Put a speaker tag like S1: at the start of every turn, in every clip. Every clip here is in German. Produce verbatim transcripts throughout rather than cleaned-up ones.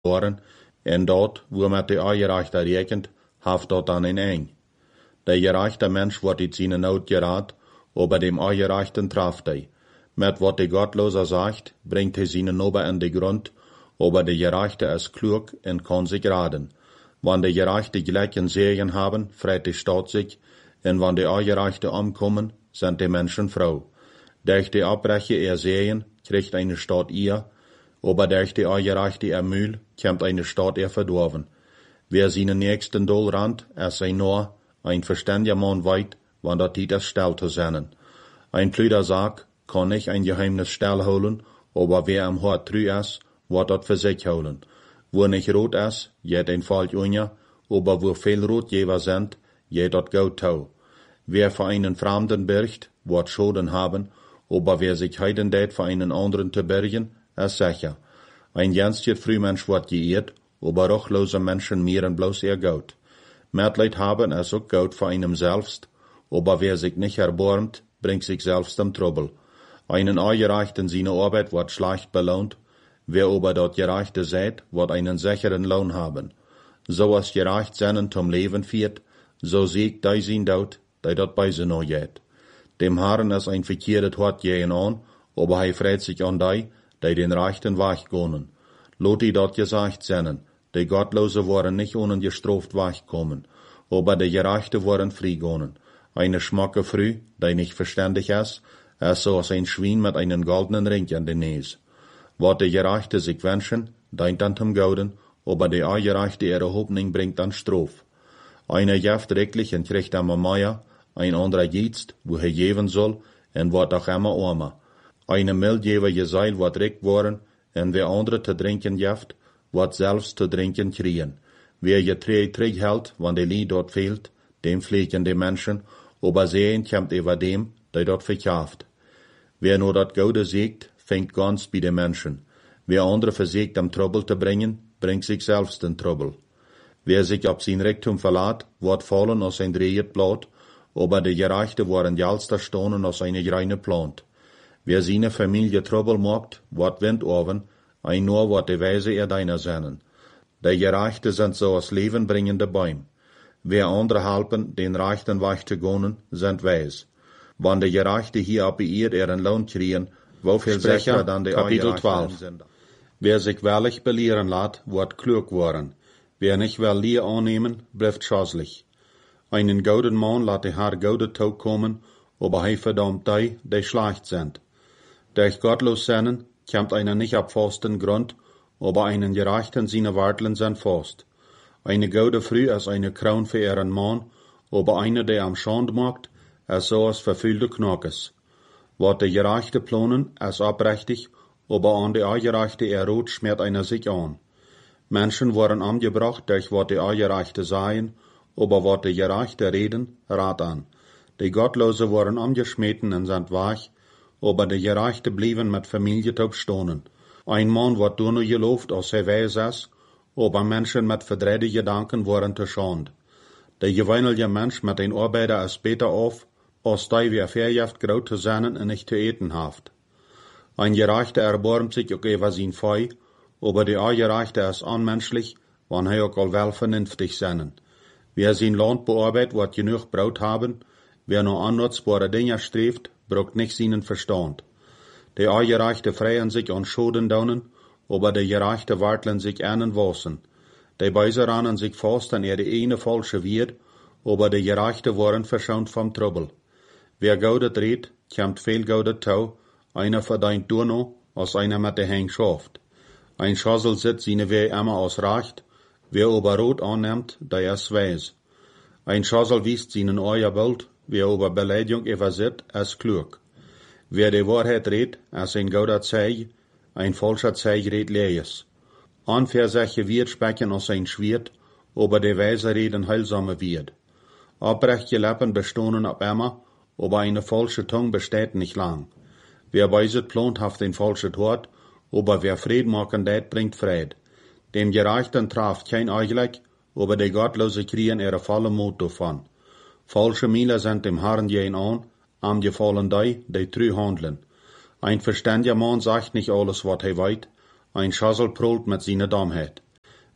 S1: worden, en dort, wo met de Aangereichte rekent, haft dort dan een eng. Der gerechte Mensch wordt in seine Not geraad, aber dem Aangereichten traft hij. Met wat de Gottloser sagt, bringt hij seine Nobe in de grond, aber der Gerechte ist klug en kann sich raden. Wann de Gerechte gleichen Segen haben, freut die Stadt sich, en wann de Aangereichte umkommen, sind die Menschen froh. Durch die Abbreche er Segen, kriegt eine Stadt ihr, aber durch die Aangereichte er Mühl, kommt eine Stadt er verdorben. Wer seinen nächsten Doll rannt, er sei nur, ein verständiger Mann weit, wann der Tiet ist still zu sein. Ein Plüder sagt, kann nicht ein Geheimnis still holen, aber wer am Hort trü ist, wird dort für sich holen. Wo nicht rot ist, jet ein Falsch unja, aber wo viel Rotgeber sind, jet dort gut tau. Wer für einen Fremden birgt, wird Schulden haben, aber wer sich heiden dät für einen anderen zu bergen, ist sicher. Ein jenstiger Frühmensch wird geirrt, aber ruchlose Menschen mehren bloß ihr Gott. Mitleid haben ist auch gut für einem selbst, aber wer sich nicht erbarmt, bringt sich selbst im Trouble. Einen Aangereichten seine Arbeit wird schlecht belohnt, wer aber dort Gerechte seid, wird einen sicheren Lohn haben. So als gerecht seinen zum Leben führt, so siegt dei sein Tod, dei dort bei sie noch jet. Dem Herrn ist ein verkehret Hort gehen an, aber er freut sich an dei, dei den rechten Weg gehen. Lot die dort gesagt seinen, die Gottlose waren nicht ungestraft wegkommen, aber die Gerechte waren frei gehen. Eine schmacke Früh, die nicht verständig ist, ist so als ein Schwein mit einem goldenen Ring an den Näs. Wat die Gerechte sich wünschen, deint an zum Gauden, aber die Aangereichte ihre Hoffnung bringt an Strof. Einer jaft recklich und kriegt immer mehr, ein anderer jetzt, wo er geben soll, und wird auch immer armer. Eine Mildgeber Geseil wird reck worden, und wer andere zu trinken jaft, wird selbst zu trinken kriegen. Wer je Träg Träg hält, wann die Lied dort fehlt, dem pflegen die Menschen, aber sehen kommt über dem, der dort verkauft. Wer nur dort Gode siegt, fängt ganz bei den Menschen. Wer andere versucht, am Trouble zu bringen, bringt sich selbst in Trouble. Wer sich auf sein Rektum verlässt, wird fallen aus ein drehet Blatt, aber die Gerechte waren jalster Stonen aus eine reine Plant. Wer seine Familie Trouble macht, wird Wind oven, ein nur wird die Weise er deiner sein. Die Gerechte sind so als lebenbringende Bäume. Wer andere helfen, den rechten Weg zu gehen, sind weis. Wann die Gerechte hier ab ihr ihren Lohn kriegen, wofür sicher dann die Kapitel zwölf. Wer sich wahrlich belehren lässt, wird klug worden. Wer nicht will Lehr annehmen, bleibt schäßlich. Einen gouden Mann lässt der Herr gode Tag kommen, aber er verdammt die, die schlecht sind. Durch gottlos sein, kommt einer nicht ab fasten Grund, aber einen Gerechten seine Warteln sind fast. Eine gode Früh ist eine Kraun für ihren Mann, aber eine, der am Schand macht, ist so als verfüllte Knockes. Wat de Gerechte planen, ist abrechtig, aber an die Aangereichte er rot schmiert einer sich an. Menschen waren angebracht, durch wat die Aangereichte seien, aber wat die Gerechte reden, rat an. Die Gottlose waren angeschmeten und sind weich, aber die Gerechte blieben mit Familie taub stonen. Ein Mann wird nur gelobt, als er weis ist, aber Menschen mit verdrehte Gedanken waren zu schand. Der gewöhnliche Mensch mit den Arbeiter ist besser auf, als die wie verjaft grau zu sein und nicht zu eten haft. Ein Gerechter erbarmt sich auch über sein Fei, aber die Aangereichte ist unmenschlich, wann er auch all wel vernünftig sein. Wer sein Land bearbeitet, wird genug Brot haben, wer nur annutzbare Dinge strebt, braucht nicht seinen Verstand. Die Aangereichte freien sich an Schoden daunen, aber die Gerechte warteln sich einen Wassen. Die Beiser rannen sich fast an er die eine falsche wird, aber die Gerechte waren verschont vom Trouble. Wer Gaudet redt, kommt viel Gaudet tau, einer verdient nur noch, als einer mit der Heng schafft. Ein Schassel sitzt seine Weh immer aus Recht, wer aber rot annimmt, der ist weis. Ein Schassel wiest seinen euer Bild, wer aber Beleidigung übersieht, ist klug. Wer die Wahrheit redt, ist ein gauder Zeig, ein falscher Zeig redt Lees. Anversache wird sprechen aus ein Schwert, aber die Weise reden heilsame wird. Abrechte Lippen bestohnen ab immer, aber eine falsche Tongue besteht nicht lang. Wer weiset plant, haft ein falsches Wort, aber wer Fried machen det, bringt Fried. Dem Gerechten traf kein Eichleck, aber die Gottlose kriegen ihre volle Mut davon. Falsche Miele sind dem Herrn jen an, am gefallen die, die trü handeln. Ein verständiger Mann sagt nicht alles, was er weit, ein Schassel prollt mit seiner Dummheit.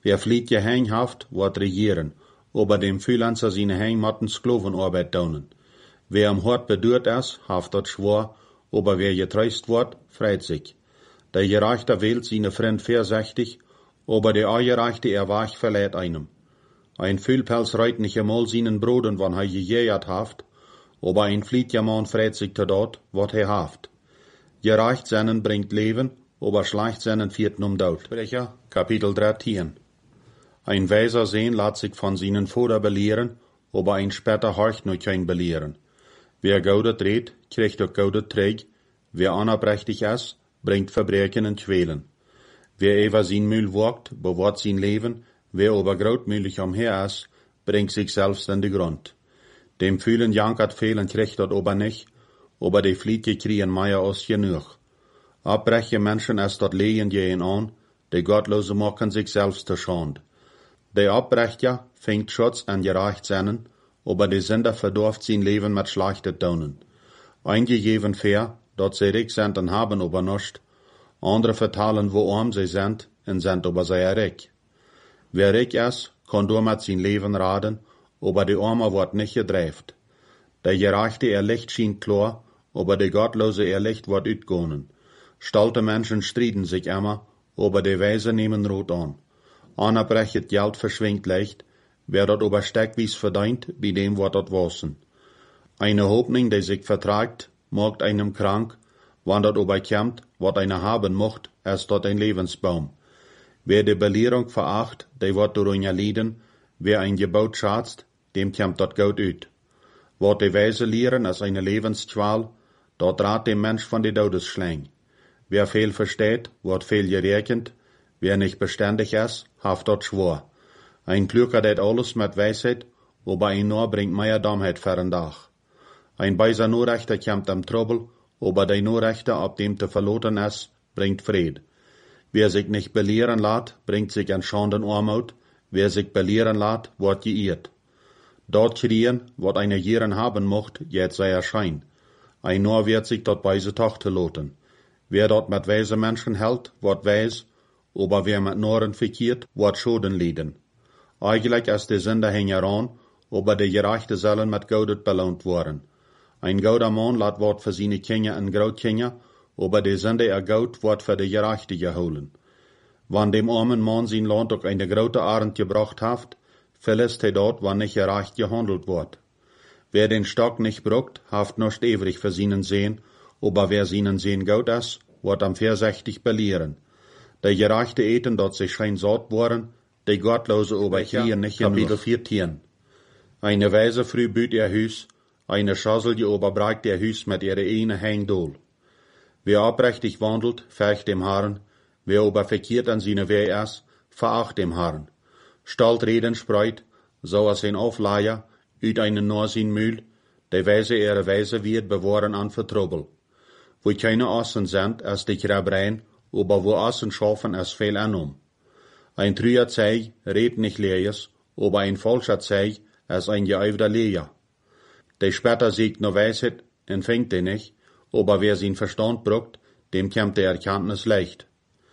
S1: Wer flieht je heen haft, wordt regieren, ober dem Fühlanzer seine heen motten Sklovenarbeit daunen. Wer am Hort bedurt is, haft dat schwor, ober wer getreust wordt, freit sich. Der Gerechte wählt seine Freund versechtig, ober der Angerechte er wach verleiht einem. Ein Fühlpels reit nicht einmal seinen Broden, wann er gejährt haft, ober ein flietjer Mann freit sich zu dort, wat er haft. Gerecht seinen bringt Leben, ober schlecht seinen vierten um Tod. Sprecher, Kapitel dreizehn. Ein weiser Sehn lässt sich von seinen Vater belehren, ober ein später horcht nur kein belehren. Wer gaudet redt, kriegt auch gaudet träg, wer anerprächtig ist, bringt Verbrechen und Quälen. Wer ever sein Mühl wagt, bewahrt sein Leben, wer aber großmühlig umher ist, bringt sich selbst in den Grund. Dem fühlen jankert fehlen kriegt dort aber nicht, aber die Fliege kriegen meier aus genug. Abbreche Menschen es dort lehen jehen an, die Gottlose machen sich selbst zur Schand. Der Abbrecher fängt Schutz an gerecht seinen, aber die Sünder verdorft sein Leben mit schlechten Tonen. Einige geben fair, dort sie reich sind und haben aber nicht, andere vertalen, wo arm sie sind, und sind aber sehr reich. Wer reich ist, kann durch mit sein Leben raden, aber die Arme wird nicht gedreift. Der Gerechte er Licht schien klar, aber der Gottlose er Licht wird utgehen. Stolte Menschen striden sich immer, aber die Weise nehmen Rot an. Einer brechet Geld verschwingt leicht, wer dort aber steckwies verdient, bei dem wird dort wasen. Eine Hoffnung, die sich vertragt, macht einem krank, wann dort aber kommt, wat einer haben mocht, ist dort ein Lebensbaum. Wer die Belehrung veracht, der wird darunter leiden, wer ein Gebot schatzt, dem kommt dort Gott ut. Wat die Weise lehren als eine Lebensqual, dort rat dem Mensch von die Todesschläng. Wer viel versteht, wird viel gerechnet, wer nicht beständig ist, haft dort schwor. Ein Klüger det alles mit Weisheit, aber ein nur bringt mehr Dummheit für den Dach. Ein beiser Nurrechter kommt am Trouble, aber der Nurrechter, ab dem te verloren ist, bringt Fried. Wer sich nicht belehren lässt, bringt sich an Schande und Armut, wer sich belehren lässt, wird geirrt. Dort kriegen, wat eine Jieren haben mocht, jetzt sei erschein. Ein nur wird sich dort beise Tochter loten. Wer dort mit weise Menschen hält, wird weis, aber wer mit Noren verkehrt, wird Schoden leiden. Eigentlich ist die Sünder hängeran, aber die Gerechte sollen mit Gaudet belohnt worden. Ein gauder Mann lässt Wort für seine Kinder und Grautkinder, aber die Sünder er Gaut wird für die Gerechte geholen. Wann dem armen Mann sein Land auch eine grote Arend gebracht haft, verlässt er dort, wann nicht gerecht gehandelt wird. Wer den Stock nicht bruckt, haft noch ewig für seinen Sehen, aber wer seinen Sehen Gaut ist, wird am versechtig belehren. Der Gerechte eten dort sich schein satt worden, die Gottlose aber hier nicht genug. Kapitel vierzehn. Eine Weise früh büt ihr Hüs, eine Schassel die oberbreigt ihr Hüs mit ihre eine Hängdol. Wer abrechtig wandelt, fecht dem Herrn, wer aber verkehrt an seine Weh ist, veracht dem Herrn. Stalt Reden spreit, so als ein Aufleier, üt einen nur sein Mühl, der Weise ihre Weise wird bewahren an Vertrouble. Wo keine Assen sind, als die Krabrein, aber wo Assen schaffen, als viel anum. Ein trüer Zeig redt nicht leers, aber ein falscher Zeig, als ein geäufter Leer. Der später siegt nur Weisheit, empfängt den nicht, aber wer sein Verstand bruckt, dem kommt der Erkenntnis leicht.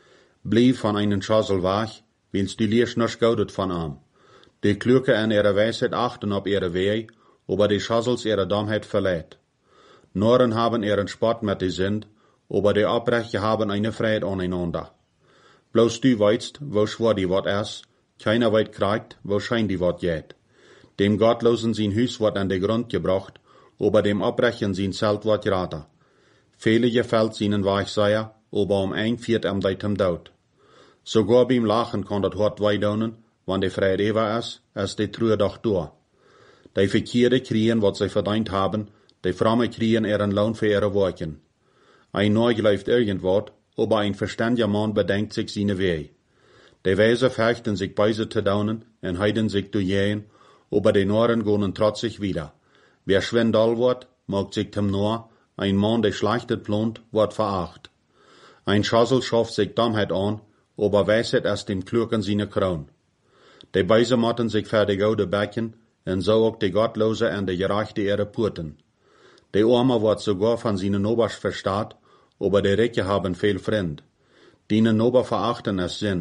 S1: Blieb von einen Schassel wach, willst du liest noch gaudet von am. Die Klüge an ihrer Weisheit achten auf ihre Weh, aber die Schassels ihre Dummheit verleiht. Noren haben ihren Spott mit die Sind, aber die Abbrecher haben eine Freiheit aneinander. Bloß du weißt, wo schwor die Wort ist, keiner weit kriegt, wo schein die Wort geht. Dem Gottlosen sein Hüs wird an den Grund gebracht, aber dem Abbrechen sein Zelt wird geraten. Viele gefällt seinen Weichseier, aber um ein Viert am deitem Tod. Sogar beim Lachen kann das Hort weidonen, wann die Freiheit ewa ist, als die Trühe doch durch. Die Verkehrte kriegen, was sie verdient haben, die Fromme kriegen ihren Lohn für ihre Worken. Ein Neu läuft irgendwas, aber ein verständiger Mann bedenkt sich seine Weh. Die Weise fechten sich beise zu daunen und heiden sich zu jähen, aber die Noren gehen trotzig wieder. Wer schwindel wird, mag sich dem Nor, ein Mann, der schlechtet plant, wird veracht. Ein Schassel schafft sich Dummheit an, aber Weisheit ist dem Klugen seine Kron. Die Beise motten sich für die gaude Becken, und so auch die Gottlose und die Gerechte ihre Purten. Die Arme wird sogar von seinen Nobers verstaat, aber die Ricke haben viel Freund. Dienen Nober verachten es sind,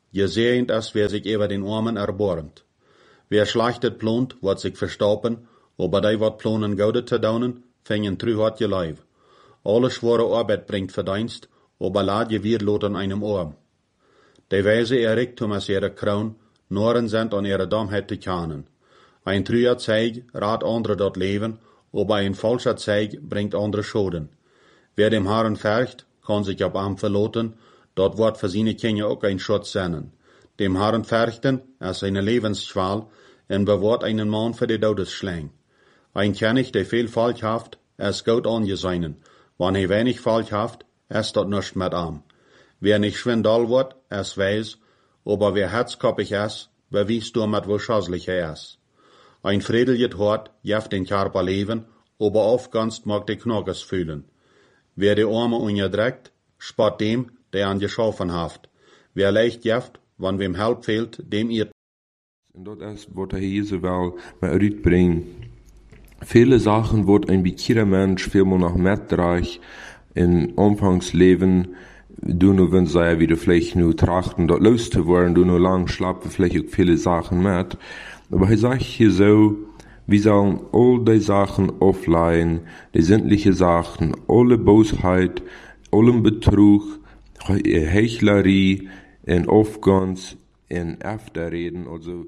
S1: gesehend als wer sich über den Armen erbarmt. Wer schlachtet plont, wird sich verstoppen, aber die wat plonen Gaude te daunen, fängen trühart je Leib. Alle schwere Arbeit bringt Verdienst, aber lad je wir lot an einem Arm. Die Weise erregt um als ihre Kroon, Noren sind an ihre Dummheit te kanen. Ein trüher Zeig rat andere dort leben, aber ein falscher Zeig bringt andere Schoden. Wer dem Haaren färcht, kann sich auf Arm verloten, dort wird für seine Kinder auch ein Schutz sein. Dem Haaren färchten, als eine Lebensschwal, en bewahrt einen Mann für die Todesschläng. Ein König, der viel falsch haft, es gut angeseinen. Wann er wenig falsch haft, es dort nicht mit am. Wer nicht schwindel wird, es weiß, aber wer herzkoppig ist, bewiest du mit wo schasslich er ist. Ein friedliches Hort jeft den Körper leben, aber oft ganz mag die Knockes fühlen. Wer die Arme unterdrückt, spart dem, der an geschaffen haft. Wer leicht jeft, wann wem Help fehlt, dem ihr.
S2: Und dat is wat hij hier zowel met uitbrengt. Viele Sachen wordt ein bekehrter Mensch vielmal noch mitreich in Anfangsleben, du nur wenn sie wieder vielleicht nur trachten, dort loszuwerden, du nur lang schlappen vielleicht auch viele Sachen mit. Aber er sagt hier so, wir sollen all die Sachen aufleihen, die sämtliche Sachen, alle Bosheit, allem Betrug, Heuchlerie, in Aufgans, in Afterreden, also.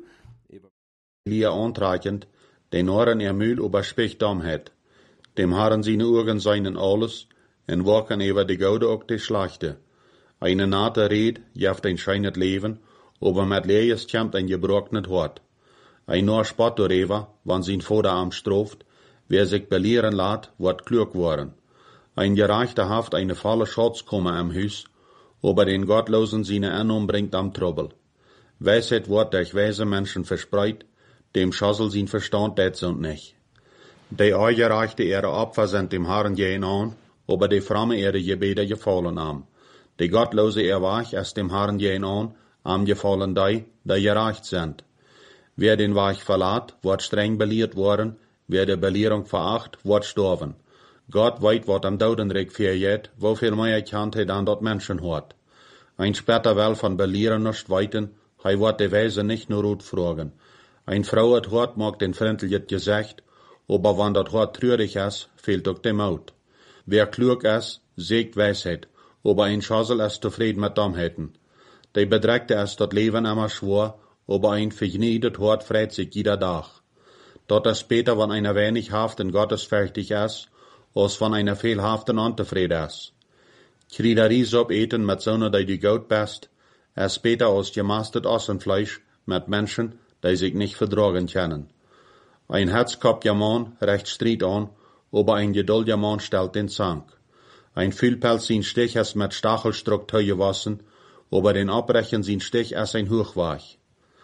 S1: Lia antrakend, den Ohren er Mühl überspricht Dummheit. Dem Herren seine Augen seinen alles, en waken über die Gaude auch die Schlachte. Eine nate Red jeft ein scheinet Leben, aber mit Lees kämmt ein gebrochenet Hort. Ein nur Spott darüber, wann sein Vaterarm stroft, wer sich belehren lat, wird klug worden. Ein gereichter Haft eine volle Schatz komme am Hus, aber den Gottlosen seine Annahme bringt am Trouble. Weisheit wird durch weise Menschen verspreit, dem Schassel sein Verstand det und nicht. Die Eugereichte ihre Opfer sind dem Herrn gehen an, aber die fromme ihre Gebete gefallen am. Die Gottlose erwach es dem Herrn gehen an, am gefallen die, die gereicht sind. Wer den Weich verlat, wird streng belehrt worden, wer die Belehrung veracht, wird sterben. Gott weit, wat am Dodenreck verjet, wofür mehr kennt er dann dort Menschen hört. Ein später will von Belehren nicht weiten, hij wird die Weise nicht nur gut fragen. Ein Frau hat hört, mag den freundliches gesagt, aber wann dat hört trürig ist, fehlt auch dem Mut. Wer klug ist, sägt Weisheit, aber ein Schassel ist zufrieden mit Dummheiten. Die Bedreckte ist dat Leben immer schwor, aber ein vergniedet Hort freut sich jeder Tag. Dort ist später, wenn einer wenig Haft in Gottes fertig ist, als wenn einer viel Haft in unzufrieden ist. Kriegerie so eten mit Sonne, die du gut bist, ist später als gemastet Ossenfleisch mit Menschen, die sich nicht vertragen können. Ein herzkopfger Mann recht Streit an, aber ein geduldiger Mann stellt den Zank. Ein Fühlpelz sin Stich ist mit Stachelstruck gewassen, aber den Abbrechen sin Stich ist ein Hochwach.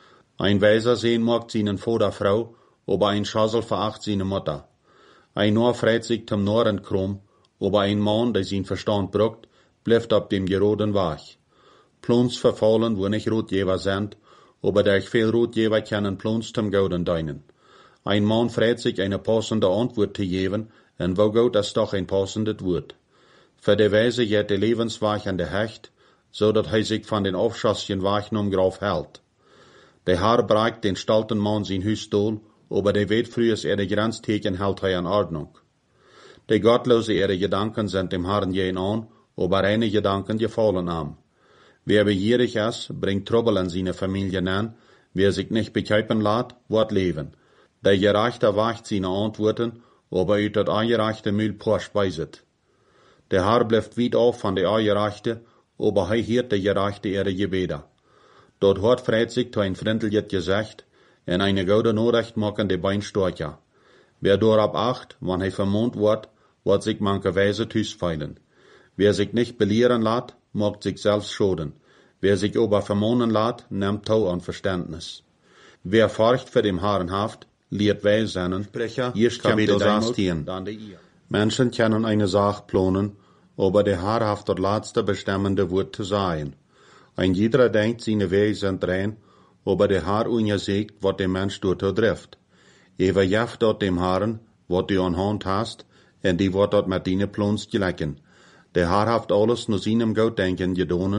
S1: Ein Weiser sehen mag seinen Vater Frau, aber ein Schassel veracht seine Mutter. Ein Nor freit sich zum Noren krumm, aber ein Mann, der sein Verstand bruckt, bleibt ab dem geroden Wach. Plons verfallen, wo nicht Rotgeber sind, aber durch viel Rotgeber können Plons zum Gauden deinen. Ein Mann freit sich eine passende Antwort zu geben, und wo gut ist doch ein passendes Wort. Für die Weise geht die Lebenswach an der Hecht, so dass er sich von den aufschassigen Wachen umgrauf hält. Der Herr bragt den stolten Mann sein Hüstol, aber der weet frühes er die Grenztheken hält er in Ordnung. Die gottlose ihre Gedanken sind dem Herrn gehen an, aber reine Gedanken gefallen am. Wer begierig ist, bringt Trouble in seine Familie an, wer sich nicht bekäupen lässt, wird leben. Der Gerechte wacht seine Antworten, aber uit dat Angerechte Mühl paar speiset. Der Herr bleibt weit auf von der Angerechte, aber er hört der Gerechte ihre Gebete. Dort hat freit sich zu ein freundliches Gesicht, en eine gute Nachricht machen die Bein stärker. Wer dorab acht, wann er vermont wird, wird sich manche Weise tüsfeilen. Wer sich nicht belehren lässt, mag sich selbst schoden. Wer sich aber vermonen lässt, nimmt Tau an Verständnis. Wer forcht für dem Herrn haft, lehrt weis seinen Sprecher, erst Kapitel sechzehn. Menschen können eine Sache planen, aber der Herr haft das letzte bestimmende Wort zu sein. Ein jeder denkt, seine Wege sind rein, aber der Herr ungesegt, was der Mensch dort trifft. Ewer jaft dort dem Herrn, was du an Hand hast, und die wird dort mit deine Plons gelecken. Der Herr haft alles nur seinem Gutdenken gedonen,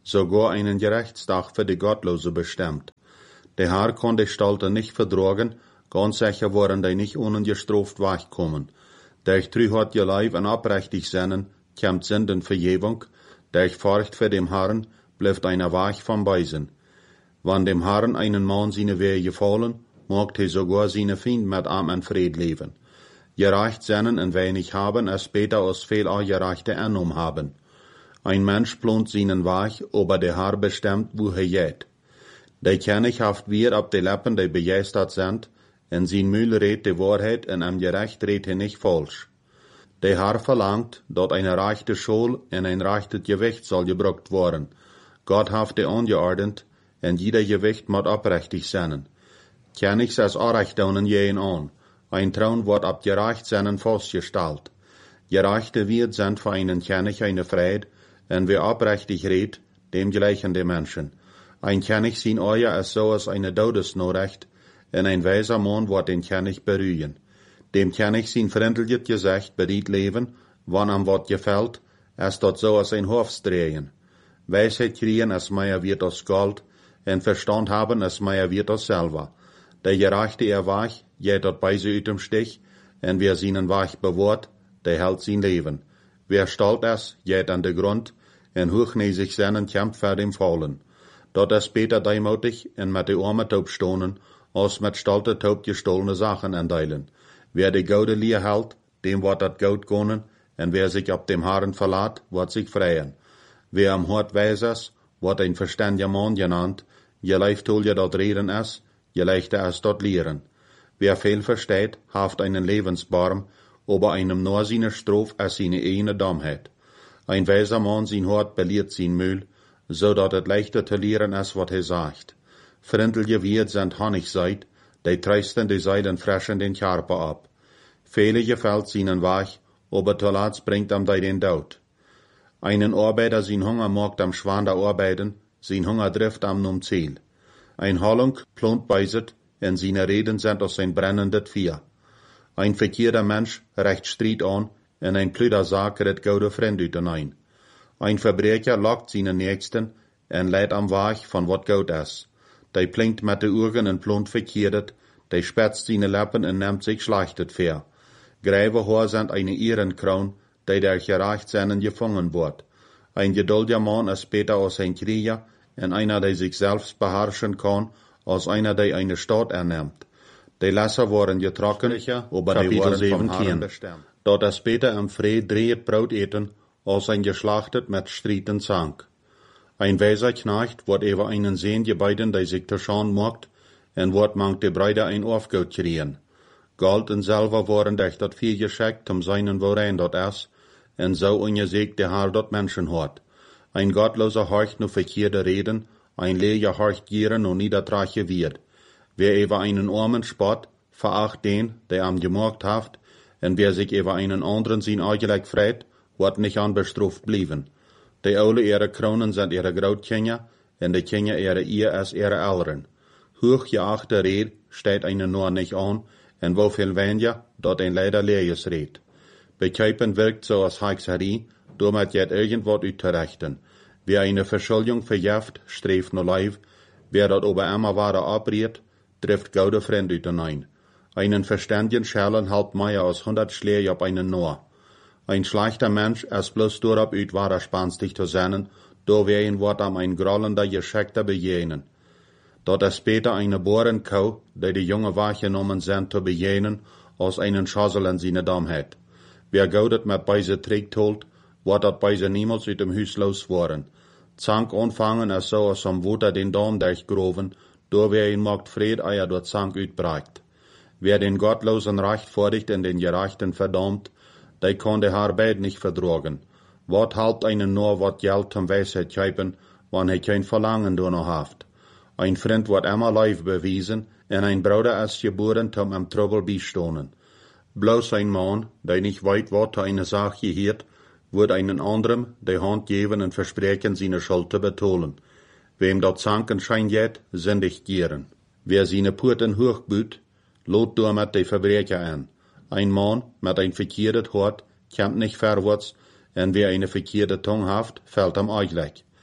S1: sogar einen Gerechtstag für die Gottlose bestimmt. Der Herr kann die Stolte nicht verdrogen, ganz sicher waren die nicht ungestraft wegkommen. Durch trü hat ihr Leib en oprechtig sinnen, kommt Sünden Vergebung, durch Furcht für dem Herrn, bleibt einer Weg vom Beisen. Wann dem Herrn einen Mann seine Wege gefallen, mag er sogar seine Fiend mit Arm und Fried leben. Gerecht sinnen und wenig haben, es später als viel auch gerechte Annahme haben. Ein Mensch plant seinen Weg, aber der Herr bestimmt, wo er geht. Der König haft wir ab die Lippen, die begeistert sind, in sein Mühl redt die Wahrheit, und am Gerecht redt er nicht falsch. Der Herr verlangt, dass eine rechte Schule und ein rechtes Gewicht soll gebraucht werden. Gott haft die angeordnet, und jeder Gewicht muss oprechtig sein. Königs es Anrechnungen gehen an. Ein Thron wird ab gerecht sein festgestellt. Gerechte wird sind für einen König eine Freude, und wer oprechtig redet, dem gleichen die Menschen. Ein König sein Euer ist so als eine Todesnachricht, und ein weiser Mann wird den König berühren. Dem König sein freundliches Gesicht bereit leben, wann am Wort gefällt, ist dort so als ein Hofsdrehen. Weisheit kriegen als mehr wird als Gold, und Verstand haben als mehr wird als Silber. Der Gerechte er Weg, geht dort bei sie ut dem Stich, und wer seinen Weg bewahrt, der hält sein Leben. Wer stolz ist, geht an den Grund, und hochnäsig seinen kämpft für dem Fallen. Dort ist Peter demutig und mit de Arme taub stonen, als mit stolte taub gestohlene Sachen enteilen. Wer die Gaude lier hält, dem wird dat Gaut gönnen, und wer sich ab dem Herrn verlat, wird sich freien. Wer am Hort weis ist, wird ein verständiger Mann genannt, je leicht hol je dort reden ist, je leichter ist dort lehren. Wer viel versteht, haft einen Lebensbaum, aber einem nur seine Strof als seine eine Dummheit. Ein weiser Mann sein Hort beliert sein Mühl, so dat het leichter zu lehren ist, wat er sagt. Freundliche Wirt sind Honig seid, die treisten die Seiden freschen den Körper ab. Viele gefällt seinen Weg, aber zuletzt bringt am die den Tod. Einen Arbeiter sein Hunger mag am Schwander arbeiten, sein Hunger trifft am num Ziel. Ein Hollung plant beiset, und seine Reden sind aus sein brennendes Vier. Ein verkehrter Mensch recht Streit an, und ein plüder Sack redt gaude Freund ütenein. Ein Verbrecher lockt seine Nächsten, und leidt am Weg von wat gut ist. Der plinkt mit de Augen und plant verkehrt, der spetzt seine Lippen und nimmt sich schlechtet fair. Gräve Haar sind eine Ehrenkroon, die der gerecht seinen gefangen wird. Ein geduldiger Mann ist später als ein Krieger, und einer, der sich selbst beherrschen kann, als einer, der eine Stadt ernimmt. Die Lässer waren getrocken, aber die waren vom Herrn bestimmt. Dort er später am Fried dreht Brot eten, als ein geschlachtet mit Strieten Zank. Ein weiser Knecht wird über einen Sehn gebeiden, der sich zu schauen mocht, und wird mangt die Brüder ein Aufgaut kriegen. Gold und Silber waren durch dort viel geschickt, um seinen worein dort ist, und so ungesegt der Herr dort Menschen hat. Ein Gottloser horcht nur verkehrte Reden, ein Leger horcht gieren und niedertrache wird. Wer über einen Armen spott, veracht den, der am gemocht haft, und wer sich über einen anderen sein Augenblick freit, wird nicht anbestraft blieben. Die Ole ihre Kronen sind ihre Grootkinder, und die Kinder ihre Ehe als ihre Eltern. Hochgeachte Red steht einen nur nicht an, und wo viel weniger, dort ein leider leeres Red. Bekäupen wirkt so als Hexerie, damit geht irgendwas utzurechten. Wer eine Verschuldung verjeft, streeft nur Leib, wer dort ober immer wahre abriert, trifft gaude Freund ütenein. Einen verständigen Schellen halt mehr als hundert Schläge auf einen nur. Ein schlechter Mensch ist bloß durab üt wahrer spanstig zu sein, do wen wird am ein grollender, geschickter bejenen. Dort ist später eine Bohrenkau, die die junge wahrgenommen sind zu bejenen, als einen Schossel in seine Dummheit. Wer gaudet mit beise trägt holt, wird dort beise niemals ut dem Hüs los worden. Zank anfangen ist so, als am Wuter den Daum durchgroven, do wer ihn mogt Fried eier dort Zank utbreicht. Wer den Gottlosen Recht vordigt und den Gerechten verdammt, der kann der Arbeit nicht verdrogen. Wat halt einen nur wat Geld zum Weisheit kaufen, wann er kein Verlangen danach haft. Ein Freund wird immer live bewiesen, und ein Bruder ist geboren, zum am Trouble beistonen. Bloß ein Mann, der nicht weit wat zu einer Sache hiert, wird einen anderen die Hand geben und versprechen, seine Schuld zu betonen. Wem dort Zanken schein geht, sündig gieren. Wer seine Purten hochbüht, lot damit die Verbrecher an. Ein Mann mit ein verkehrtes Hort kommt nicht vorwärts, und wer eine verkehrte Tongue haft, fällt am Eichleck.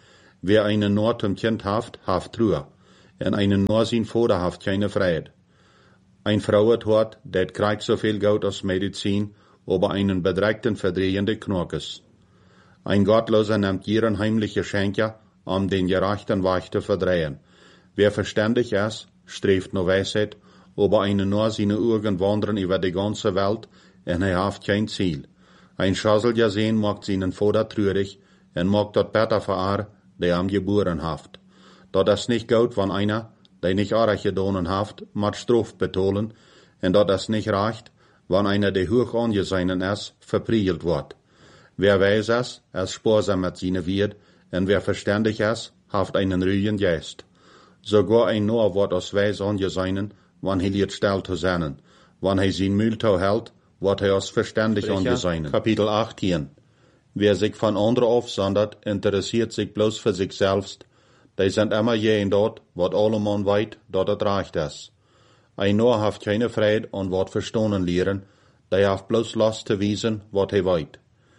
S1: Wer einen nur zum Kind haft, haft Ruhe, en einen nur sein Vater haft keine Freiheit. Ein Frau hat hört, dat kriegt so viel Geld als Medizin, aber einen bedreigten verdrehende Knorkes. Ein Gottloser nimmt ihren heimliche Schenker, um den gerechten Weg zu verdrehen. Wer verständig ist, strebt nur Weisheit, aber einen nur seine Augen wandern über die ganze Welt, en er haft kein Ziel. Ein Schassel ja sehen macht seinen Vater trürig, en macht dort besser für er, der am geboren haft. Dort ist nicht gut, wenn einer, der nicht arg gedonen haft, mat Straf betolen, en dort ist nicht reicht, wenn einer, der hoch angesehen ist, verpriegelt wird. Wer weiß es, ist sparsam mit seine Wirt, en wer verständig ist, haft einen ruhigen Geist. Sogar ein Noah wird als weis angesehen, wann er liet still zu sein. Wann er sein Mühltau hält, wird er als verständig angesehen. Kapitel achtzehn. Wer sich von anderen aufsondert, interessiert sich bloß für sich selbst. Die sind immer jeden dort, wat allemann weit, dort es reicht ist. Ein Noah haft keine Freude und wird verstanden lehren, der haft bloß Lust zu wiesen, wat er weit.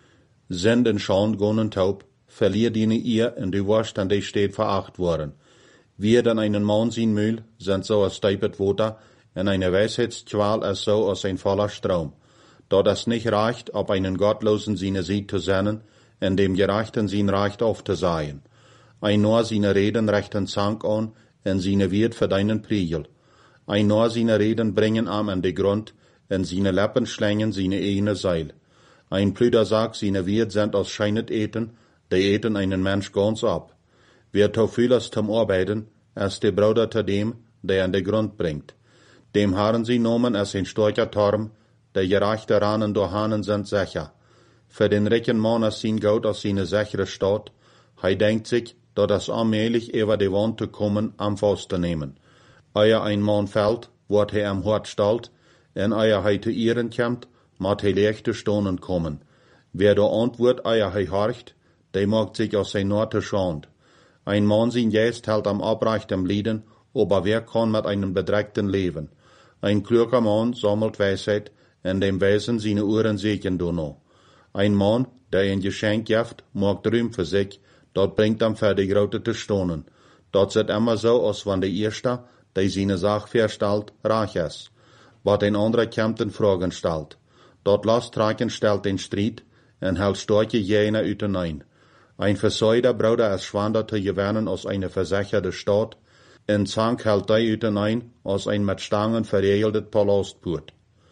S1: Sind in Schand gonen taub, verlier deine ihr, und du wirst an die steht veracht worden. Wir dann einen Mann sin Mühl, sind so als steipet Water, und eine Weisheitsqual ist so als ein voller Strom. Dort es nicht reicht, ob einen Gottlosen seine Sieg zu senden, in dem Gerechten sein Recht aufzusehen. Ein nur seine Reden rechten Zank an, en seine Wirt für deinen Priegel. Ein nur seine Reden bringen am an die Grund, en seine Lippen schlängen seine eine Seil. Ein Brüder sagt, seine Wirt sind aus scheinet eten, die eten einen Mensch ganz ab. Wer to vieles zum Arbeiten, ist der Bruder zu dem, der an die Grund bringt. Dem haben sie nomen als ein starker Turm, der gerechte Ranen durch Hanen sind sicher. Für den reichen Mann ist sein Geld aus seine sichere Stadt. Hij denkt sich, dat es allmählich über die Wand zu kommen, am Faust zu nehmen. Eier ein Mann fällt, wird er am Hort stalt, en eier hij zu ihren kommt, mat hij leichte Stunden kommen. Wer da antwort eier hij horcht, der macht sich aus sein Norte schand. Ein Mann sin Geist hält am abreichtem Lieden, aber wer kann mit einem Bedreckten leben? Ein kluger Mann sammelt Weisheit, en dem Wesen seine Ohren sehen du noch. Ein Mann, der ein Geschenk gibt, mag Ruhm für sich, dort bringt am für die Grote zu stonen. Dort sieht immer so, als wenn der Erste, der seine Sache verstellt, reich ist. Wat ein anderer kommt den Fragen stellt. Dort lasst tragen stellt den Streit, en hält starke Jäner ütenein. Ein versäuder Bruder ist schwander zu gewinnen aus einer versicherte Stadt, en Zank hält der ütenein aus ein mit Stangen verriegeltet Palastpurt.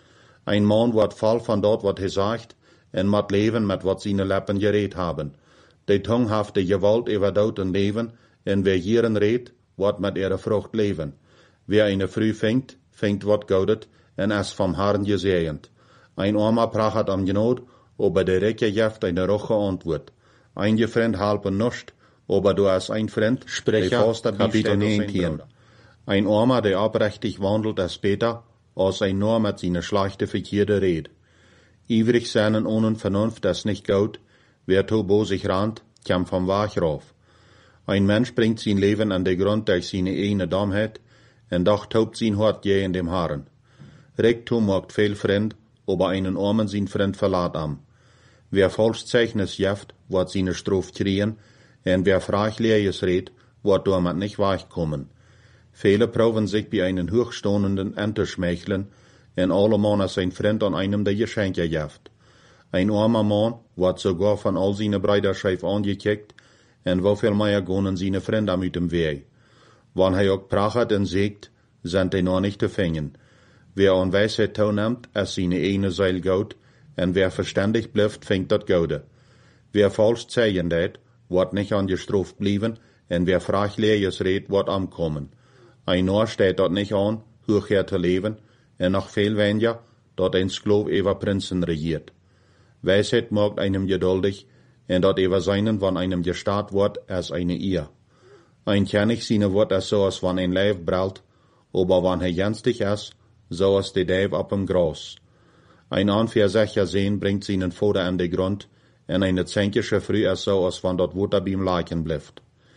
S1: Ein Mann wird voll von dort, wat er sagt, en mat leben mit wat seine Lippen geredet haben. Die Tung haft die Gewalt über Tod und Leben, en wer hierin redt, wird mit ihrer Frucht leben. Wer eine Früh fängt, fängt wat Gaudet, en ist vom Herrn gesegnet. Ein Armer prachet am Genot, aber der Recke jeft eine roche Antwort. Ein Freund halpen nuscht, aber du hast ein Freund, Sprecher, Kapitel neunzehn. Ein Armer, der abrechtig wandelt, ist besser, als ein nur mit seiner schlechte verkehrte Red. Ivrig seinen ohne Vernunft ist nicht gut, wer to bo sich rannt, kam vom Weg rauf. Ein Mensch bringt sein Leben an den Grund durch seine eigene Dummheit, en doch tobt sein Hort je in dem Haaren. Rektum macht viel Freund, aber einen Armen sein Freund verlat am. Wer falsch Zeichnis jeft, wird seine Strophe kriegen, en wer Frachleeres redt, wird damit nicht weichkommen. Viele proben sich bei einen hochstonenden Enterschmeicheln, en alle Mann ist ein Freund an einem der Geschenke jeft. Ein armer Mann wird sogar von all seine Brüder scheif angekickt, en wieviel mehr gonen seine Freunde mit dem Weg. Wann er auch prachet en sägt, sind die noch nicht zu fingen. Wer an Weisheit teilnimmt, ist seine eine Seil Gold, en wer verständig bleibt, fängt dat Gaude. Wer falsch zeigen det, wird nicht angestraft blieben, en wer Frachleeres redt, wird ankommen. Ein Noor steht dort nicht an, hochher zu leben, en noch viel weniger, dort ein Sklav über Prinzen regiert. Weisheit macht einem geduldig, en dort über seinen, wann einem gestarrt wird, als eine Ehe. Ein König seine wird es so, als wann ein Leib brallt, aber wann er jenstig ist, so als die Deib ab dem Gras. Ein Anversächer sehen bringt seinen Vater an den Grund, en eine zänkische Früh ist so, als wann dort Wutter beim Leichen bleibt.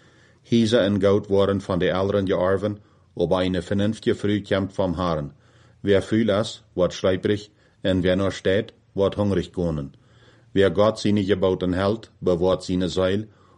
S1: Hiese en Gold worden von den Älteren gearven, aber eine vernünftige Früh kommt vom Herrn. Wer fühl es, wird schleiprig, en wer nur steht, wird hungrig gonen. Wer Gott seine Geboten hält, bewahrt seine Seil,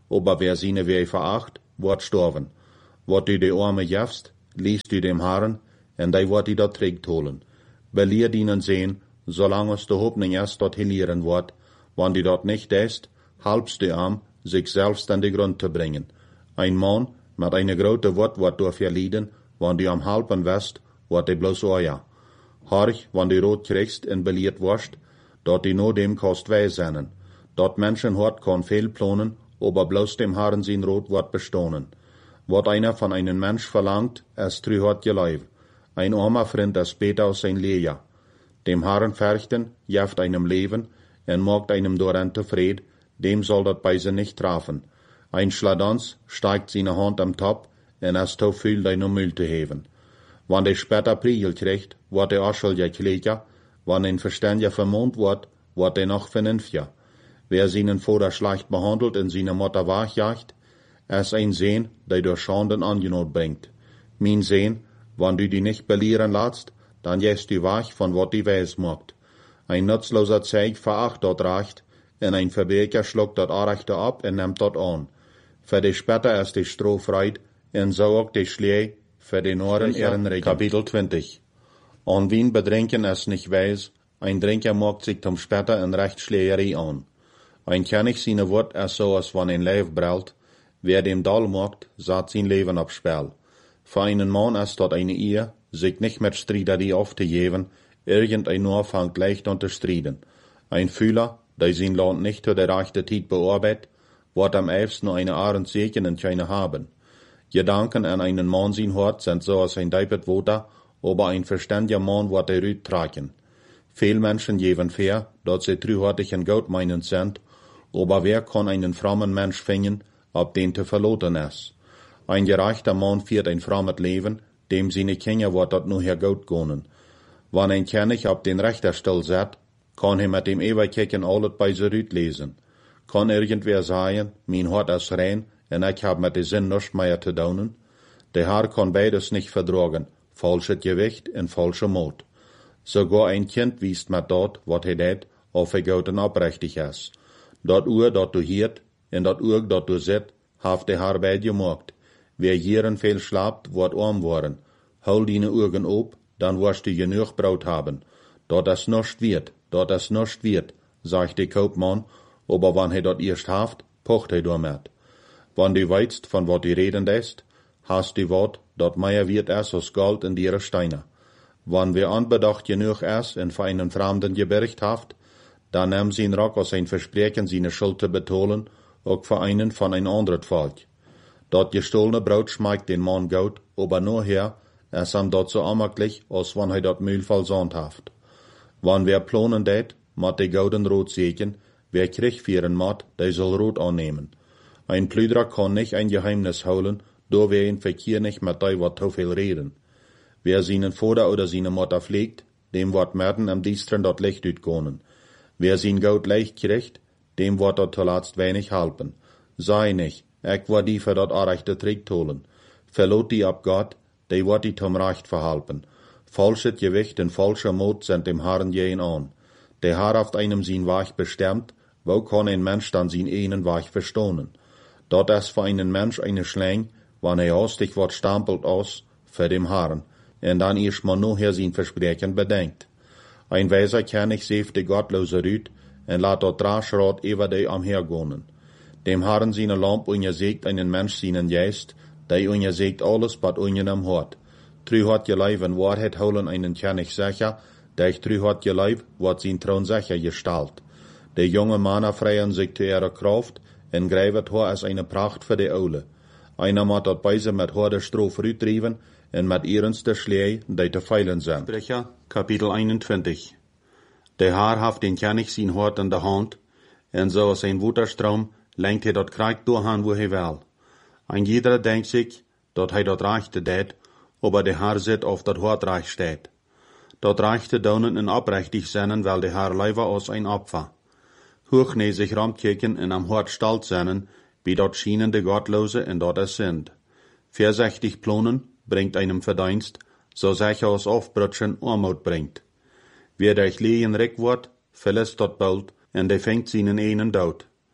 S1: aber wer seine Weh veracht, wird sterben. Wat du de Arme jefst, liest du dem Herrn, en die wird die dort trägt holen. Beleer ihnen sehen, solange es de Hoffnung erst dort helieren wird, wann die dort nicht ist, halbst du am, sich selbst an die Grund zu bringen. Ein Mann mit einer grote Wort wird durch verlieden, wann du am halben west, wird die bloß euer. Horch, wann du rot kriegst en beleert wirst, dort die nur dem kost weh seinen. Dort Menschen hort kann viel planen, aber bloß dem Herrn sein Rot wird bestohnen. Wat einer von einem Mensch verlangt, es trü hat geleib. Ein armer Freund, es beter aus sein Leja. Dem Herrn färchten, jeft einem Leben, en mogt einem doran zufried, dem soll dat bei sie nicht trafen. Ein Schladans steigt seine Hand am Top, en es to viel deine Müll zu heben. Wann der später Priegel kriegt, wird der Aschel ja kleger, wann ein Verständiger vermont wird, wird der noch vernünftiger. Wer seinen Vater schlecht behandelt und seine Mutter wachjagt, es ein Sehn, der durch Schanden Angenot bringt. Mein Sehn, wann du die nicht belehren lässt, dann jäst du wach von wat die Weis macht. Ein nutzloser Zeig veracht dort recht, und ein Verbrecher schluckt dort Arechte ab und nimmt dort an. Für die später ist die Stroh freit, und so auch die Schlee, für die Ohren ihren Regen. Kapitel zwanzig. An wen bedrinken es nicht weiß, ein Trinker macht sich zum später in Rechtsschlägerei an. Ein König seine Wort es so, als wann ein Leib brellt, wer dem Dall macht, sat sein Leben auf Spiel. Für einen Mann ist dort eine Ehe, sich nicht mit Streiterie aufzugeben, irgendein nur fängt leicht an zu streiten. Ein Fühler, der sein Land nicht zu der rechten Zeit bearbeitet, wird am ehesten nur eine Arendt Segen in keine haben. Gedanken an einen Mann sein Hort sind so als ein Deipet Woter, aber ein verständiger Mann wird er rüt tragen. Viel Menschen geben fair, dort sie trühortig und gut meinend sind, aber wer kann einen frommen Mensch finden, ob den zu verloten ist? Ein gerechter Mann führt ein frommes Leben, dem seine Kinder wird dort nur her gut gehen. Wenn ein König auf den Richterstuhl sitzt, kann er mit dem Eberkicken alles bei sich rüt lesen. Kann irgendwer sagen, mein Hort ist rein, und ich hab mit dem Sinn nichts mehr zu tun? Der Herr kann beides nicht vertragen, falsches Gewicht und falscher Mut. Sogar ein Kind wiest mit dort, wat er det, auf er gut und aufrichtig ist. Dort Uhr, dort du hiert, und dort Uhr, dort du sit, haft der Herr bei dir gemacht. Wer hieren viel schlapt, wird arm worden. Hol deine Augen op, dann wirst du genug Brot haben. Dort es nicht wird, dort es nicht wird, sagt der Kaufmann, aber wann er dort erst haft, pocht er damit. Wann du weißt, von wat du reden ist, hast du wat, dort mehr wird es aus Gold in ihre Steine. Wann wir anbedacht genug es und für einen Fremden gebericht haft, dann nimm sie in Rock aus ein Versprechen, seine Schuld zu betonen, auch für einen von ein anderes Volk. Dort gestohlene Brot schmeckt den Mann gut, aber nur her, es am dort so ammerlich, als wann er dort Mühl versandt haft. Wann wer plonen det, mat de gouden Rot segen, wer Krieg führen mat, der soll Rot annehmen. Ein Plüderer kann nicht ein Geheimnis holen, do wer in Verkehr nicht mit dei wat zu viel reden. Wer seinen Vater oder seine Mutter pflegt, dem wird merken am Dienstern dort Licht utgehen. Wer sein Geld leicht kriegt, dem wird dort zuletzt wenig halpen. Sei nicht, ich war die für dort arechte Trick holen. Verlot die ab Gott, die wird die zum Recht verhalten. Falsches Gewicht und falscher Mut sind dem Herrn jehen an. Der Herr haft einem sein Weg bestimmt, wo kann ein Mensch dann sein einen Weg verstohnen? Dort ist für einen Mensch eine Schläng, wann er hastig wird stampelt aus, für dem Herrn, und dann erst mal nur her sein Versprechen bedenkt. Ein Weiser König säft die gottlose Rüt, und lat dort Draschrot über die amhergehen. Dem Herrn seine Lamp ungesegt einen Mensch seinen Geist, der ungesegt alles, was ungenem hat. Trü hat geleib in Wahrheit holen einen König sicher, der ich trü hat geleib, wat sein Thron sicher gestalt. Der junge Männer freien sich zu ihrer Kraft, und greift Haar als eine Pracht für die Ole. Einer mat dort beise mit Haar der Stroh rütrieben, und mit ihrens der Schlee, die zu feilen sind. Sprecher, Kapitel einundzwanzig. Der Herr haft den König sein Hort in der Hand, und so aus ein Wuterstrom lenkt er dort Krieg durchhan, wo er will. Ein jeder denkt sich, dort er dort reichte det, aber der Herr sit auf dort Hort reich steht. Dort reichte daunen in abrechtig sennen, weil der Herr leiber aus ein Opfer. Hochnäsig ramkeken und am Hort stalt sennen, wie dort schienen de Gottlose und dort es sind. Versechtig plonen bringt einem Verdienst, so sicher aus Aufbrutschen Armut bringt. Wer durch Lehen rick wird, verlässt dort bald, und der fängt seinen einen Tod.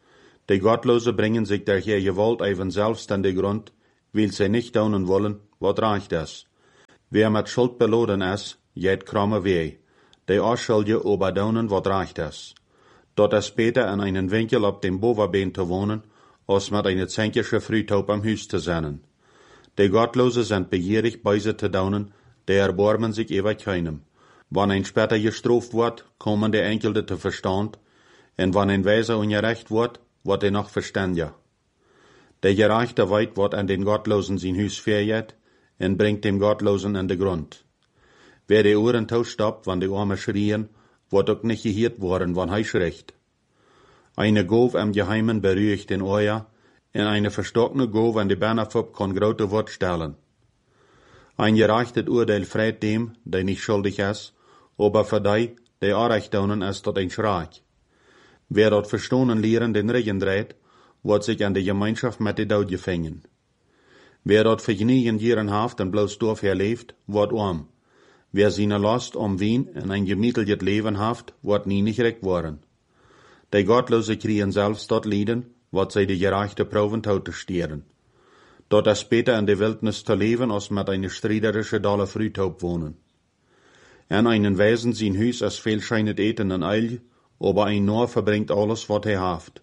S1: Die Gottlose bringen sich durch ihr Gewalt even selbst an den Grund, weil sie nicht tun wollen, was recht ist. Wer mit Schuld beladen ist, geht krumme weh. Die Ausschuldige aber tun, was recht ist. Dort ist besser in einen Winkel auf dem Bovenbeen zu wohnen, als mit einer zänkischen Frühtaub am Haus zu sein. Die Gottlose sind begierig, Beise zu tun, die erbarmen sich über keinem. Wann ein später gestraft wird, kommen die Enkelte zu Verstand, und wenn ein Weiser ungerecht wird, wird er noch verständiger. Der Gerechte weit wird an den Gottlosen sein Haus verjährt, und bringt dem Gottlosen in den Grund. Wer die Ohren tausstoppt, wann die Arme schrien, wird auch nicht gehört worden, wann er schreckt. Eine Gove im Geheimen beruhigt den Ohr, und eine verstockene Gove an die Bannerfupp kann grote Wort stellen. Ein gerechtes Urteil freit dem, der nicht schuldig ist, aber für die, der Unrecht tun, ist dort ein Schreck. Wer dort verstohlen lehren den Regen dreht, wird sich an die Gemeinschaft mit den Daud gefangen. Wer dort vergnügen Jahren haft und bloß Dorf herlebt, wird arm. Wer seine Last um Wien in ein gemieteltes Leben haft, wird nie nicht recht worden. Die Gottlose kriegen selbst dort Lieden, wat sie die gerechte Proben tot stieren. Dort ist später in der Wildnis zu leben, als mit einer striederischen Dalle Frühtaub wohnen. En einen Wesen sein Hüs ist viel scheinet eten en Eil, aber ein Noor verbringt alles, wat er haft.